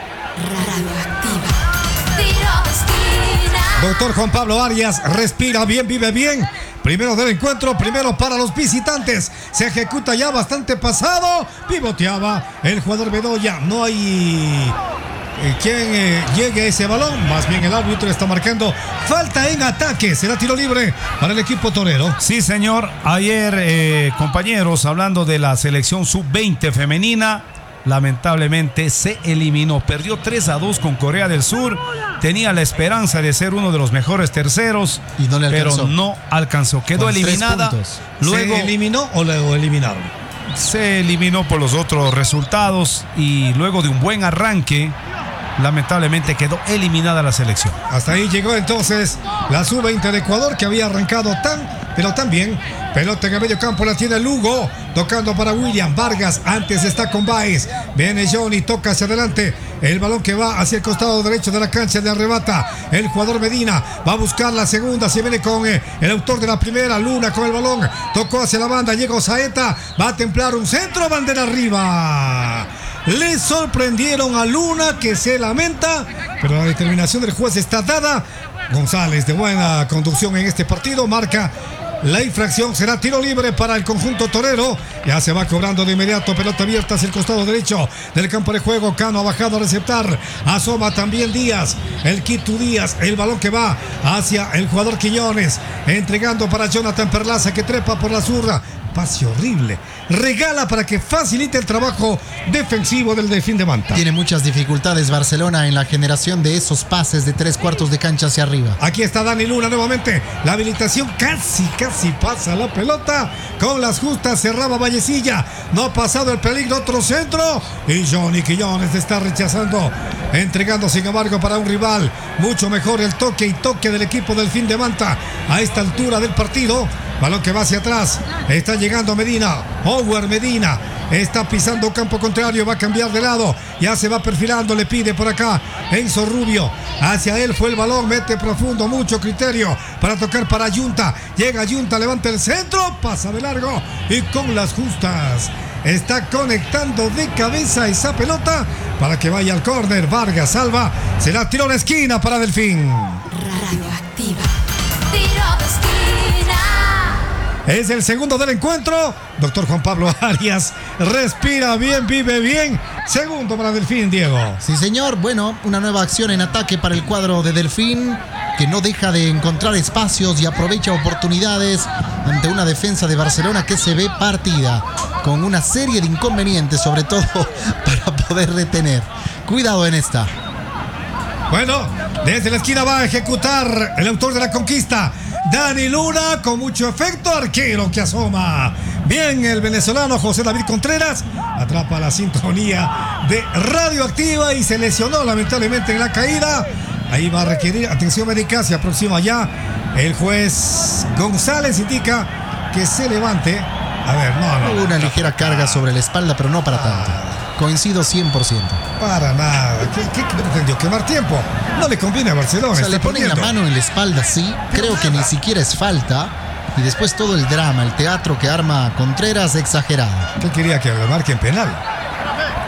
Tiro de esquina. Doctor Juan Pablo Arias, respira bien, vive bien. Primero del encuentro, primero para los visitantes. Se ejecuta ya bastante pasado. Pivoteaba el jugador Bedoya. No hay quien llegue a ese balón. Más bien el árbitro está marcando falta en ataque. Será tiro libre para el equipo torero. Sí, señor. Ayer, compañeros, hablando de la selección sub-20 femenina, lamentablemente se eliminó. Perdió 3-2 con Corea del Sur. Tenía la esperanza de ser uno de los mejores terceros, Y no le alcanzó. pero no alcanzó. Quedó Con 3 eliminada. puntos. Luego ¿Se eliminó o lo eliminaron? se eliminó por los otros resultados y luego de un buen arranque, lamentablemente quedó eliminada la selección. Hasta ahí llegó entonces la sub-20 de Ecuador, que había arrancado pero tan bien. Pelota en el medio campo la tiene Lugo, tocando para William Vargas. Antes está con Baez. Viene Johnny, toca hacia adelante. El balón que va hacia el costado derecho de la cancha, de arrebata el jugador Medina. Va a buscar la segunda, se viene con el autor de la primera, Luna con el balón. Tocó hacia la banda, llegó Saeta. Va a templar un centro, bandera arriba. Le sorprendieron a Luna, que se lamenta, pero la determinación del juez está dada. González, de buena conducción en este partido, marca la infracción. Será tiro libre para el conjunto torero. Ya se va cobrando de inmediato. Pelota abierta hacia el costado derecho del campo de juego. Cano ha bajado a receptar. Asoma también Díaz, el Quito Díaz. El balón que va hacia el jugador Quiñones, entregando para Jonathan Perlaza, que trepa por la zurda. Pase horrible. Regala para que facilite el trabajo defensivo del Delfín de Manta. Tiene muchas dificultades Barcelona en la generación de esos pases de 3/4 de cancha hacia arriba. Aquí está Dani Luna nuevamente. La habilitación casi pasa la pelota. Con las justas cerraba Vallecilla. No ha pasado el peligro. Otro centro. Y Johnny Quiñones está rechazando. Entregando sin embargo para un rival. Mucho mejor el toque del equipo del Delfín de Manta a esta altura del partido. Balón que va hacia atrás. Está llegando Medina. Howard Medina está pisando campo contrario. Va a cambiar de lado. Ya se va perfilando. Le pide por acá Enzo Rubio. Hacia él fue el balón. Mete profundo. Mucho criterio para tocar para Yunta. Llega Yunta. Levanta el centro. Pasa de largo. Y con las justas está conectando de cabeza esa pelota para que vaya al córner. Vargas salva. Será tiro de esquina para Delfín. Radioactiva. Tiro de esquina. Es el segundo del encuentro. Doctor Juan Pablo Arias, respira bien, vive bien. Segundo para Delfín, Diego. Sí, señor. Bueno, una nueva acción en ataque para el cuadro de Delfín, que no deja de encontrar espacios y aprovecha oportunidades ante una defensa de Barcelona que se ve partida, con una serie de inconvenientes, sobre todo para poder retener. Cuidado en esta. Bueno, desde la esquina va a ejecutar el autor de la conquista, Dani Luna, con mucho efecto. Arquero que asoma. Bien, el venezolano José David Contreras atrapa la sintonía de Radioactiva y se lesionó lamentablemente en la caída. Ahí va a requerir atención médica. Se aproxima ya el juez González. Indica que se levante. A ver, no. Una ligera carga sobre la espalda, pero no para tanto. Coincido 100%. Para nada. ¿Qué pretendió? ¿Quemar tiempo? No le conviene a Barcelona. O sea, está le ponen la perdiendo. mano en la espalda, sí. Creo que ni siquiera es falta. Y después todo el drama, el teatro que arma Contreras, exagerado. ¿Qué quería que le marquen penal?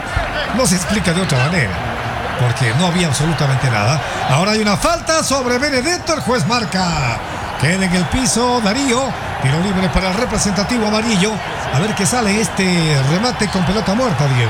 No se explica de otra manera, porque no había absolutamente nada. Ahora hay una falta sobre Benedetto, el juez marca. Queda en el piso Darío, tiro libre para el representativo amarillo. A ver qué sale este remate con pelota muerta, Diego.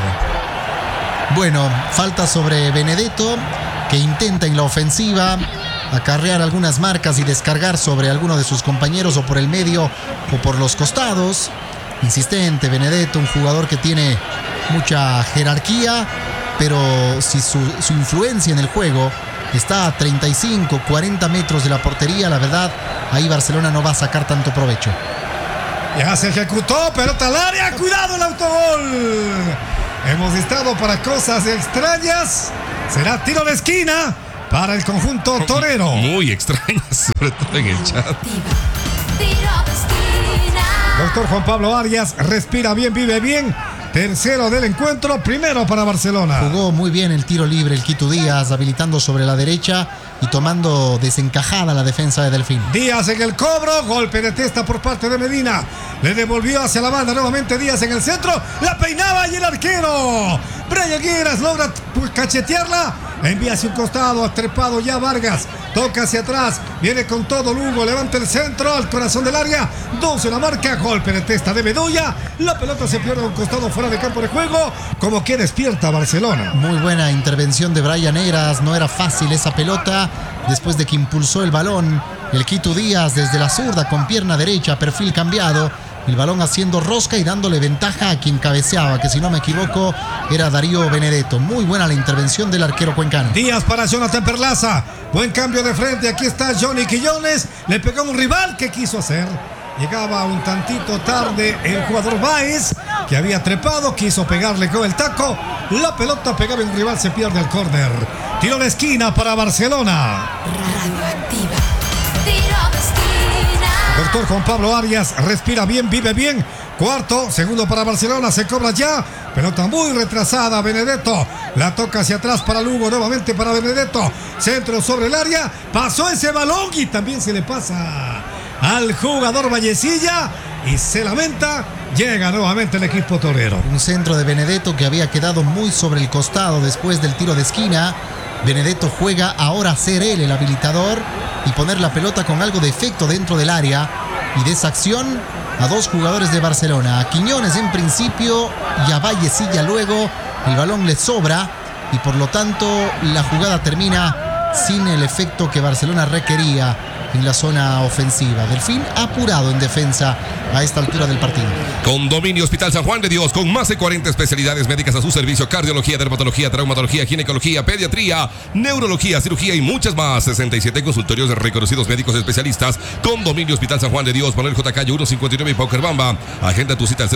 Bueno, falta sobre Benedetto, que intenta en la ofensiva acarrear algunas marcas y descargar sobre alguno de sus compañeros o por el medio o por los costados. Insistente Benedetto, un jugador que tiene mucha jerarquía, pero si su influencia en el juego está a 35, 40 metros de la portería, la verdad, ahí Barcelona no va a sacar tanto provecho. Ya se ejecutó, pelota al área, cuidado el autogol. Hemos estado para cosas extrañas. Será tiro de esquina para el conjunto torero. Muy extrañas, sobre todo en el chat. Tiro de esquina. Doctor Juan Pablo Arias, respira bien, vive bien. Tercero del encuentro, primero para Barcelona. Jugó muy bien el tiro libre el Quito Díaz, habilitando sobre la derecha y tomando desencajada la defensa de Delfín. Díaz en el cobro, golpe de testa por parte de Medina. Le devolvió hacia la banda nuevamente Díaz en el centro. La peinaba y el arquero Brian Gueras logra cachetearla. Envía hacia un costado, atrepado ya Vargas. Toca hacia atrás, viene con todo Lugo, levanta el centro al corazón del área. 12 la marca, golpe de testa de Bedoya. La pelota se pierde a un costado fuera de campo de juego. Como que despierta Barcelona. Muy buena intervención de Brian Heras, no era fácil esa pelota. Después de que impulsó el balón, el Quito Díaz desde la zurda con pierna derecha, perfil cambiado. El balón haciendo rosca y dándole ventaja a quien cabeceaba, que si no me equivoco era Darío Benedetto. Muy buena la intervención del arquero cuencano. Díaz para Jonathan Perlaza. Buen cambio de frente. Aquí está Johnny Quillones. Le pegó a un rival que quiso hacer. Llegaba un tantito tarde el jugador Baez, que había trepado, quiso pegarle con el taco. La pelota pegaba en un rival, se pierde el córner. Tiro de esquina para Barcelona. Radioactiva. Tiro de esquina. Doctor Juan Pablo Arias, respira bien, vive bien. Cuarto, segundo para Barcelona, se cobra ya. Pelota muy retrasada, Benedetto. La toca hacia atrás para Lugo, nuevamente para Benedetto. Centro sobre el área, pasó ese balón y también se le pasa al jugador Vallecilla y se lamenta. Llega nuevamente el equipo torero. Un centro de Benedetto que había quedado muy sobre el costado después del tiro de esquina. Benedetto juega ahora a ser él el habilitador y poner la pelota con algo de efecto dentro del área. Y de esa acción a dos jugadores de Barcelona, a Quiñones en principio y a Vallecilla luego. El balón le sobra y por lo tanto la jugada termina sin el efecto que Barcelona requería en la zona ofensiva. Delfín apurado en defensa a esta altura del partido. Condominio Hospital San Juan de Dios, con más de 40 especialidades médicas a su servicio: cardiología, dermatología, traumatología, ginecología, pediatría, neurología, cirugía y muchas más. 67 consultorios de reconocidos médicos especialistas. Condominio Hospital San Juan de Dios, Manuel J. Calle 159 y Pauquerbamba. Agenda tu cita al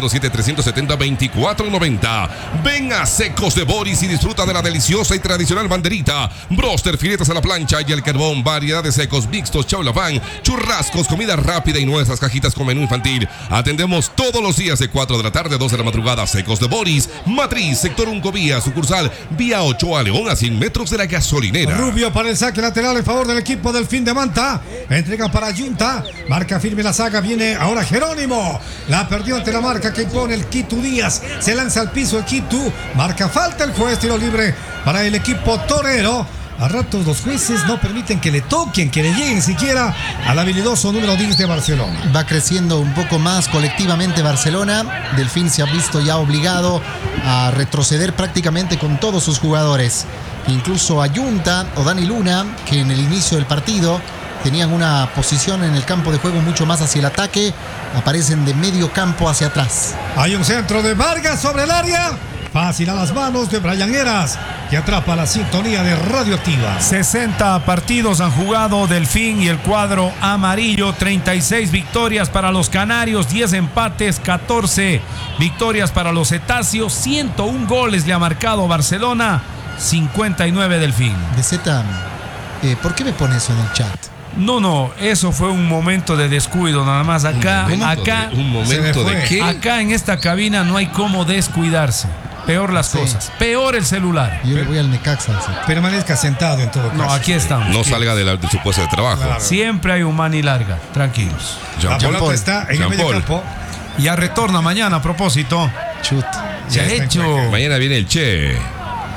07-370-2490. Ven a Secos de Boris y disfruta de la deliciosa y tradicional banderita, broster, filetas a la plancha y el carbón, variedad de secos mixtos, chaulafán, churrascos, comida rápida y nuestras cajitas con menú infantil. Atendemos todos los días de 4 de la tarde a 2 de la madrugada. Secos de Boris, Matriz, sector Uncovía, sucursal Vía 8 a León, a 100 metros de la gasolinera. Rubio para el saque lateral en favor del equipo del Fin de Manta. Entrega para Junta. Marca firme la saga. Viene ahora Jerónimo. La perdió ante la marca que impone el Quito Díaz. Se lanza al piso el Quito. Marca falta el juez. Tiro libre para el equipo torero. A ratos los jueces no permiten que le toquen, que le lleguen siquiera al habilidoso número 10 de Barcelona. Va creciendo un poco más colectivamente Barcelona. Delfín se ha visto ya obligado a retroceder prácticamente con todos sus jugadores. Incluso a Junta o Dani Luna, que en el inicio del partido tenían una posición en el campo de juego mucho más hacia el ataque, aparecen de medio campo hacia atrás. Hay un centro de Vargas sobre el área. Fácil a las manos de Brian Heras, que atrapa la sintonía de Radioactiva. 60 partidos han jugado Delfín y el cuadro amarillo. 36 victorias para los canarios, 10 empates, 14 victorias para los cetáceos. 101 goles le ha marcado Barcelona, 59 Delfín. De Z, ¿por qué me pone eso en el chat? No, eso fue un momento de descuido nada más. ¿Un momento de qué? Acá en esta cabina no hay cómo descuidarse. Peor las cosas, peor el celular. Yo le voy al Necaxa. ¿Sí? Permanezca sentado en todo caso. No, aquí estamos. No salga de su puesto de trabajo. Claro. Siempre hay un mani larga, tranquilos. La pelota está en el medio campo. Ya retorna mañana a propósito. Chut. Se ha hecho. Mañana viene el Che.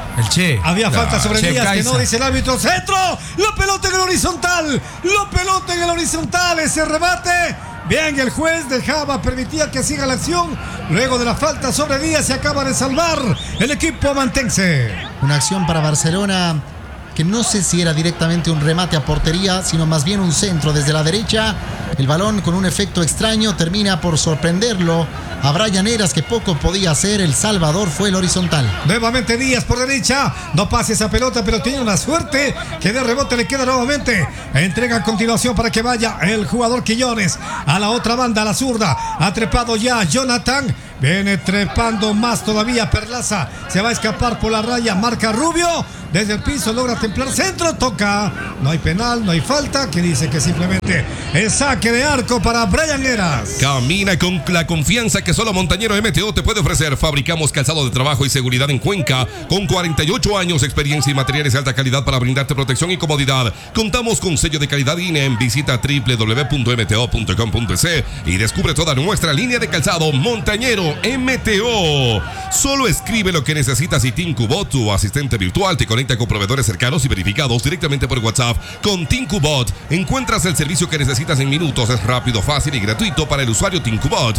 El Che. Había falta sobre Che Díaz que Caiza. no dice el árbitro. ¡Centro! ¡La pelota en el horizontal! ¡La pelota en el horizontal! ¡Ese remate! Bien, el juez permitía que siga la acción. Luego de la falta sobre Díaz se acaba de salvar el equipo mantense. Una acción para Barcelona que no sé si era directamente un remate a portería, sino más bien un centro desde la derecha. El balón con un efecto extraño termina por sorprenderlo a Brian Heras, que poco podía hacer. El salvador fue el horizontal. Nuevamente Díaz por derecha. No pase esa pelota, pero tiene una suerte que de rebote le queda nuevamente. Entrega a continuación para que vaya el jugador Quiñones a la otra banda, a la zurda. Ha trepado ya Jonathan. Viene trepando más todavía Perlaza. Se va a escapar por la raya. Marca Rubio. Desde el piso logra templar centro. Toca. No hay penal, no hay falta. Que dice que simplemente es saque de arco para Brian Heras. Camina con la confianza que solo Montañero MTO te puede ofrecer. Fabricamos calzado de trabajo y seguridad en Cuenca con 48 años de experiencia y materiales de alta calidad para brindarte protección y comodidad. Contamos con sello de calidad INEM. Visita www.mto.com.es y descubre toda nuestra línea de calzado Montañero MTO. Solo escribe lo que necesitas y Tincubot, tu asistente virtual, te conecta con proveedores cercanos y verificados directamente por WhatsApp. Con Tincubot encuentras el servicio que necesitas en minutos. Es rápido, fácil y gratuito para el usuario Tincubot.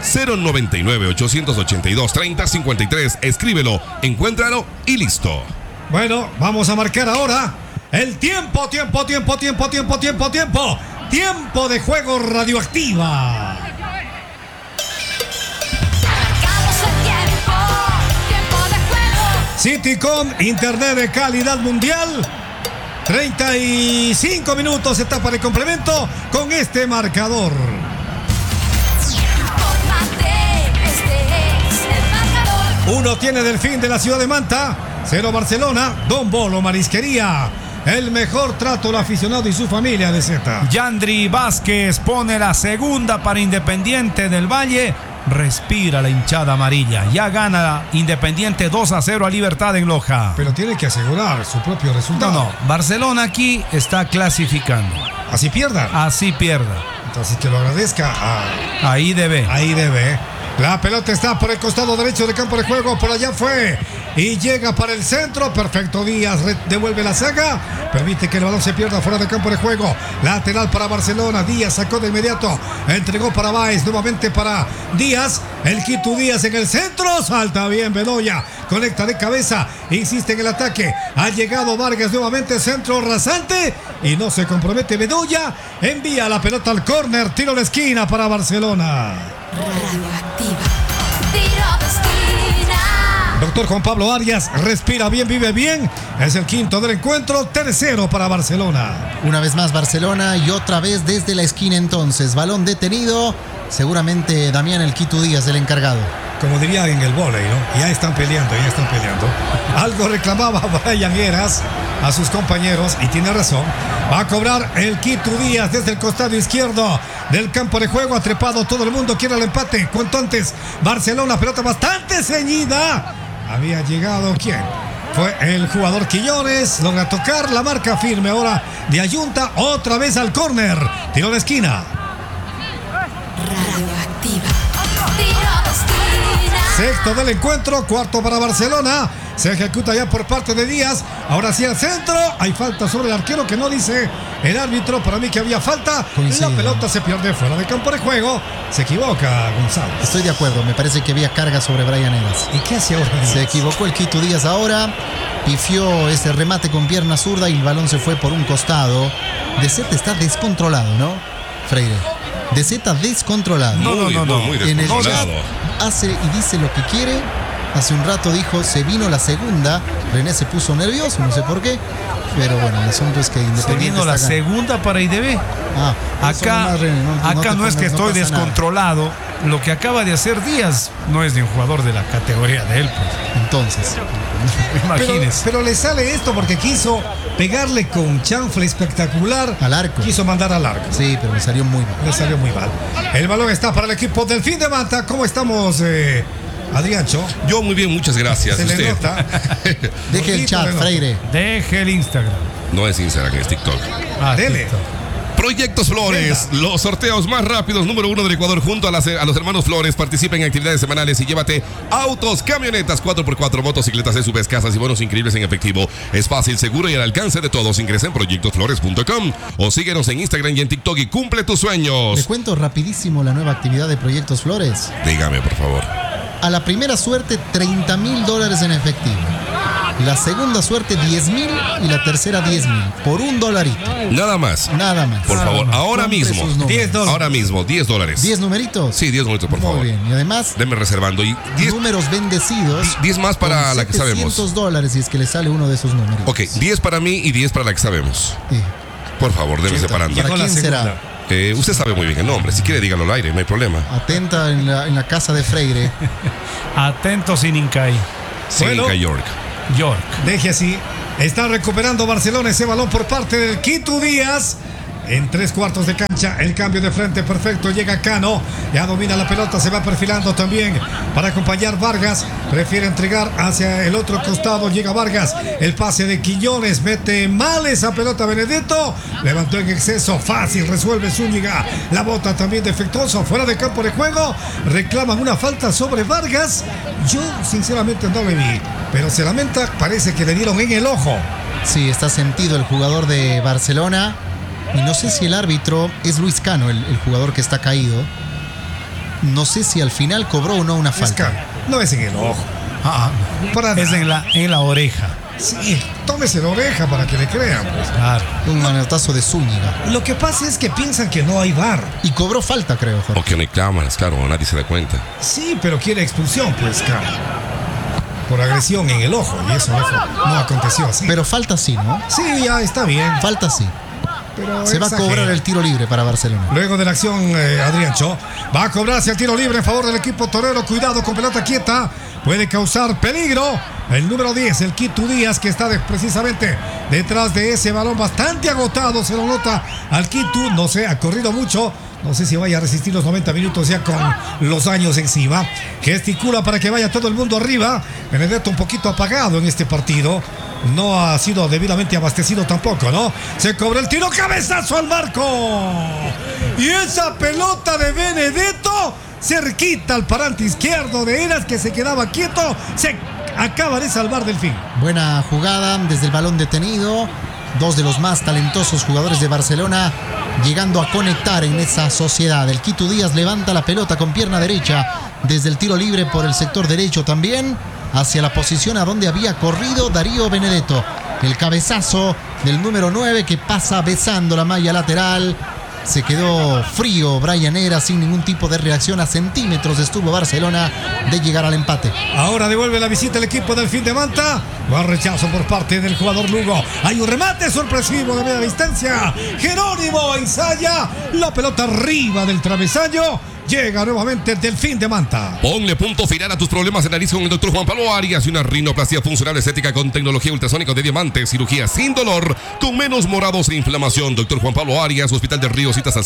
099-882-3053. Escríbelo, encuéntralo y listo. Bueno, vamos a marcar ahora el tiempo de juego radioactiva. Marcamos el tiempo de juego. Citycom, internet de calidad mundial. 35 minutos, etapa de complemento con este marcador. Infórmate, este es el marcador. Uno tiene Delfín de la ciudad de Manta, 0 Barcelona, Don Bolo Marisquería. El mejor trato al aficionado y su familia de Z. Yandri Vázquez pone la segunda para Independiente del Valle. Respira la hinchada amarilla. Ya gana Independiente 2-0 a Libertad en Loja. Pero tiene que asegurar su propio resultado. No. Barcelona aquí está clasificando. Así pierda. Así pierda. Entonces que lo agradezca Ahí debe. Ahí debe. La pelota está por el costado derecho del campo de juego. Por allá fue. Y llega para el centro. Perfecto. Díaz devuelve la saga. Permite que el balón se pierda fuera del campo de juego. Lateral para Barcelona. Díaz sacó de inmediato. Entregó para Báez. Nuevamente para Díaz. El Quito Díaz en el centro. Salta bien Bedoya. Conecta de cabeza. Insiste en el ataque. Ha llegado Vargas nuevamente. Centro rasante. Y no se compromete Bedoya. Envía la pelota al córner. Tiro de esquina para Barcelona. Radioactiva. Tiro de esquina. Doctor Juan Pablo Arias, respira bien, vive bien. Es el quinto del encuentro, tercero para Barcelona. Una vez más Barcelona y otra vez desde la esquina entonces. Balón detenido. Seguramente Damián El Quito Díaz, el encargado. Como diría en el vóley, ¿no? Ya están peleando. Algo reclamaba Brian Heras a sus compañeros y tiene razón. Va a cobrar el Quito Díaz desde el costado izquierdo del campo de juego. Ha trepado todo el mundo, quiere el empate. Cuanto antes, Barcelona, pelota bastante ceñida. Había llegado, ¿quién? Fue el jugador Quiñones. Logra tocar la marca firme ahora de Ayunta. Otra vez al córner. Tiro de esquina. Radioactiva. Tiro de esquina. Sexto del encuentro, cuarto para Barcelona. Se ejecuta ya por parte de Díaz. Ahora sí al centro. Hay falta sobre el arquero que no dice el árbitro. Para mí que había falta. Coincido. La pelota se pierde fuera del campo de juego. Se equivoca González. Estoy de acuerdo, me parece que había carga sobre Brian Heras. ¿Y qué hace ahora Díaz? Se equivocó el Quito Díaz ahora. Pifió ese remate con pierna zurda y el balón se fue por un costado. De Z está descontrolado, ¿no, Freire? De Z descontrolado. No. Muy En el descontrolado. chat hace y dice lo que quiere. Hace un rato dijo, se vino la segunda. René se puso nervioso, no sé por qué. Pero bueno, el asunto es que Se Independiente vino la está ganando. segunda para IDB. Eso Acá, nomás, René, acá te no es que pongas, no estoy pasa nada. descontrolado. Lo que acaba de hacer Díaz no es de un jugador de la categoría de él, pues. Entonces, Imagínese. Pero le sale esto porque quiso pegarle con chanfle espectacular. Al arco. Quiso mandar al arco. sí, pero me salió muy mal. Le salió muy mal. El balón está para el equipo del Delfín de Manta. ¿Cómo estamos, Adriancho? Yo muy bien, muchas gracias. Se le Usted. nota. Deje el Gordito chat, le nota. Freire. Deje el Instagram. No es Instagram, es TikTok. Dele. TikTok. Proyectos Flores, los sorteos más rápidos, número 1 del Ecuador, junto a los hermanos Flores. Participa en actividades semanales y llévate autos, camionetas, 4x4, motocicletas, SUVs, casas y bonos increíbles en efectivo. Es fácil, seguro y al alcance de todos. Ingresa en proyectosflores.com o síguenos en Instagram y en TikTok y cumple tus sueños. Le cuento rapidísimo la nueva actividad de Proyectos Flores. Dígame, por favor. A la primera suerte, $30,000 en efectivo. La segunda suerte, 10,000 y la tercera, 10,000 por $1. Nada más. Nada más. Por favor, ahora Compre mismo. sus números. $10. Ahora mismo, $10. ¿10 numeritos? Sí, 10 minutos, por favor. Muy bien. Y además, Denme reservando. Y 10 números bendecidos. 10 más para con la que sabemos. $700 si es que le sale uno de esos números. Ok, 10 para mí y 10 para la que sabemos. Sí. Por favor, denme separando. ¿Para Llegó la quién segunda. será? Usted sabe muy bien el nombre. Si quiere, dígalo al aire, no hay problema. Atenta en la casa de Freire. Atentos sin Incay. Bueno. Seneca York. York. Deje así. Está recuperando Barcelona ese balón por parte del Quito Díaz. En 3/4 de cancha, el cambio de frente perfecto. Llega Cano, ya domina la pelota, se va perfilando también para acompañar Vargas. Prefiere entregar hacia el otro costado. Llega Vargas, el pase de Quiñones, mete mal esa pelota Benedetto. Levantó en exceso, fácil, resuelve Zúñiga. La bota también defectuoso, fuera de campo de juego. Reclaman una falta sobre Vargas. Yo sinceramente no le vi, pero se lamenta, parece que le dieron en el ojo. Sí, está sentido el jugador de Barcelona. Y no sé si el árbitro es Luis Cano, el jugador que está caído. No sé si al final cobró o no una falta. No es en el ojo. Para Es nada. en la oreja. Sí, tómese la oreja para que le crean, pues. Claro. Un manotazo de Zúñiga. Lo que pasa es que piensan que no hay VAR. Y cobró falta, creo, Jorge. O que no hay cámaras, claro, nadie se da cuenta. Sí, pero quiere expulsión, pues, cara. Por agresión en el ojo, y eso no aconteció así. Pero falta sí, ¿no? Sí, ya está bien. Falta sí. Pero Se va a exagera. cobrar el tiro libre para Barcelona. Luego de la acción, Adrián Cho va a cobrarse el tiro libre en favor del equipo torero. Cuidado con pelota quieta. Puede causar peligro. El número 10, el Quito Díaz, que está precisamente detrás de ese balón bastante agotado. Se lo nota al Quito. No sé, ha corrido mucho. No sé si vaya a resistir los 90 minutos ya con los años encima. Gesticula para que vaya todo el mundo arriba. Benedetto un poquito apagado en este partido. No ha sido debidamente abastecido tampoco, ¿no? Se cobra el tiro, cabezazo al marco. Y esa pelota de Benedetto, cerquita al parante izquierdo de Eras, que se quedaba quieto. Se acaba de salvar Delfín. Buena jugada desde el balón detenido. Dos de los más talentosos jugadores de Barcelona llegando a conectar en esa sociedad. El Quito Díaz levanta la pelota con pierna derecha desde el tiro libre por el sector derecho también, hacia la posición a donde había corrido Darío Benedetto. El cabezazo del número 9 que pasa besando la malla lateral. Se quedó frío Brian Eras sin ningún tipo de reacción. A centímetros estuvo Barcelona de llegar al empate. Ahora devuelve la visita el equipo del Delfín de Manta. Va rechazo por parte del jugador Lugo. Hay un remate sorpresivo de media distancia. Jerónimo ensaya la pelota arriba del travesaño. Llega nuevamente el Delfín de Manta. Ponle punto final a tus problemas de nariz con el doctor Juan Pablo Arias y una rinoplastia funcional estética con tecnología ultrasónica de diamante, cirugía sin dolor, con menos morados e inflamación. Doctor Juan Pablo Arias, Hospital del Río, citas al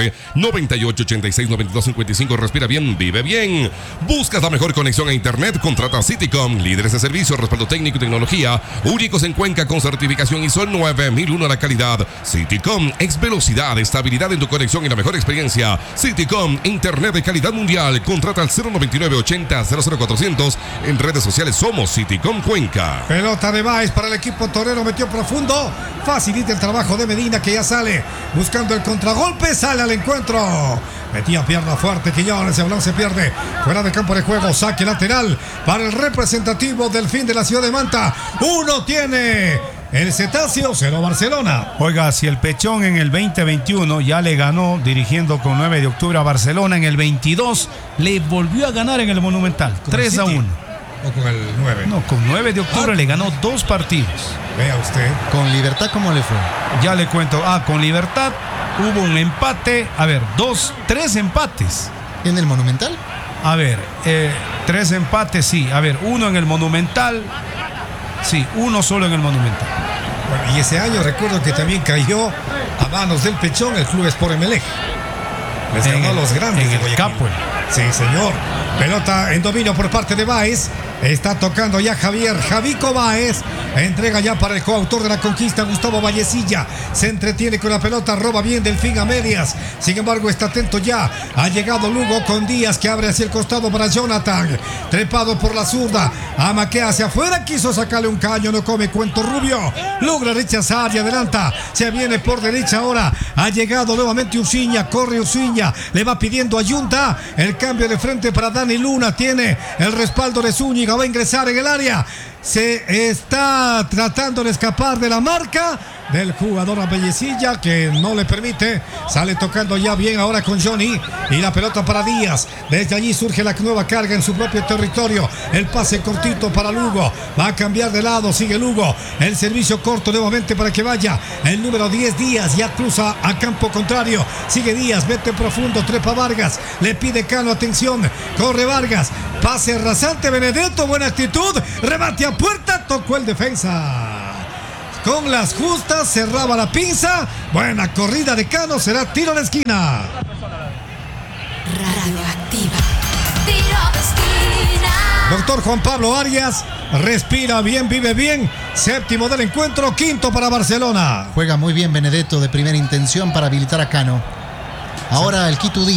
09-9886-9255. Respira bien, vive bien. Buscas la mejor conexión a internet, contrata Citycom, líderes de servicio, respaldo técnico y tecnología, únicos en Cuenca con certificación ISO 9001 a la calidad. Citycom, ex velocidad, estabilidad en tu conexión y la mejor experiencia. Citycom, internet de calidad mundial. Contrata al 099-80-00400. En redes sociales somos Citycom Cuenca. Pelota de Baez para el equipo torero, metió profundo. Facilita el trabajo de Medina, que ya sale buscando el contragolpe, sale al encuentro. Metía pierna fuerte, Quiñones, el balón se pierde. Fuera de campo de juego, saque lateral para el representativo del fin de la ciudad de Manta. Uno tiene el Cetáceo, 0 Barcelona. Oiga, si el Pechón en el 2021 ya le ganó dirigiendo con 9 de octubre a Barcelona, en el 22 le volvió a ganar en el Monumental, Con el 3-1. City. O con el 9. No, con 9 de octubre le ganó 2 partidos. Vea usted. Con Libertad, ¿cómo le fue? Ya le cuento. Con Libertad hubo un empate. A ver, 3 empates. ¿En el Monumental? A ver, 3 empates, sí. A ver, 1 en el Monumental. Sí, 1 solo en el Monumental. Bueno, y ese año recuerdo que también cayó a manos del Pechón el Club Sport Emelec. Les ganó a los grandes en de el Guayaquil. Capuel. Sí, señor. Pelota en dominio por parte de Baez. Está tocando ya Javico Báez. Entrega ya para el coautor de la conquista, Gustavo Vallecilla. Se entretiene con la pelota, roba bien Delfín a medias. Sin embargo, está atento ya. Ha llegado Lugo con Díaz que abre hacia el costado para Jonathan. Trepado por la zurda. Amaquea hacia afuera. Quiso sacarle un caño. No come cuento Rubio. Logra rechazar y adelanta. Se viene por derecha ahora. Ha llegado nuevamente Uciña. Corre Uciña. Le va pidiendo a Yunta. El cambio de frente para Dani Luna. Tiene el respaldo de Zúñiga. Va a ingresar en el área. Se está tratando de escapar de la marca del jugador a Vallecilla, que no le permite. Sale tocando ya bien ahora con Johnny. Y la pelota para Díaz. Desde allí surge la nueva carga en su propio territorio. El pase cortito para Lugo. Va a cambiar de lado. Sigue Lugo. El servicio corto nuevamente para que vaya el número 10 Díaz. Ya cruza a campo contrario. Sigue Díaz. Vete profundo. Trepa Vargas. Le pide Cano. Atención. Corre Vargas. Pase rasante. Benedetto. Buena actitud. Remate a puerta. Tocó el defensa. Con las justas, cerraba la pinza. Buena corrida de Cano, será tiro de esquina. Radioactiva. Tiro de esquina. Doctor Juan Pablo Arias, respira bien, vive bien. Séptimo del encuentro, quinto para Barcelona. Juega muy bien Benedetto de primera intención para habilitar a Cano. Ahora el Quito Díaz.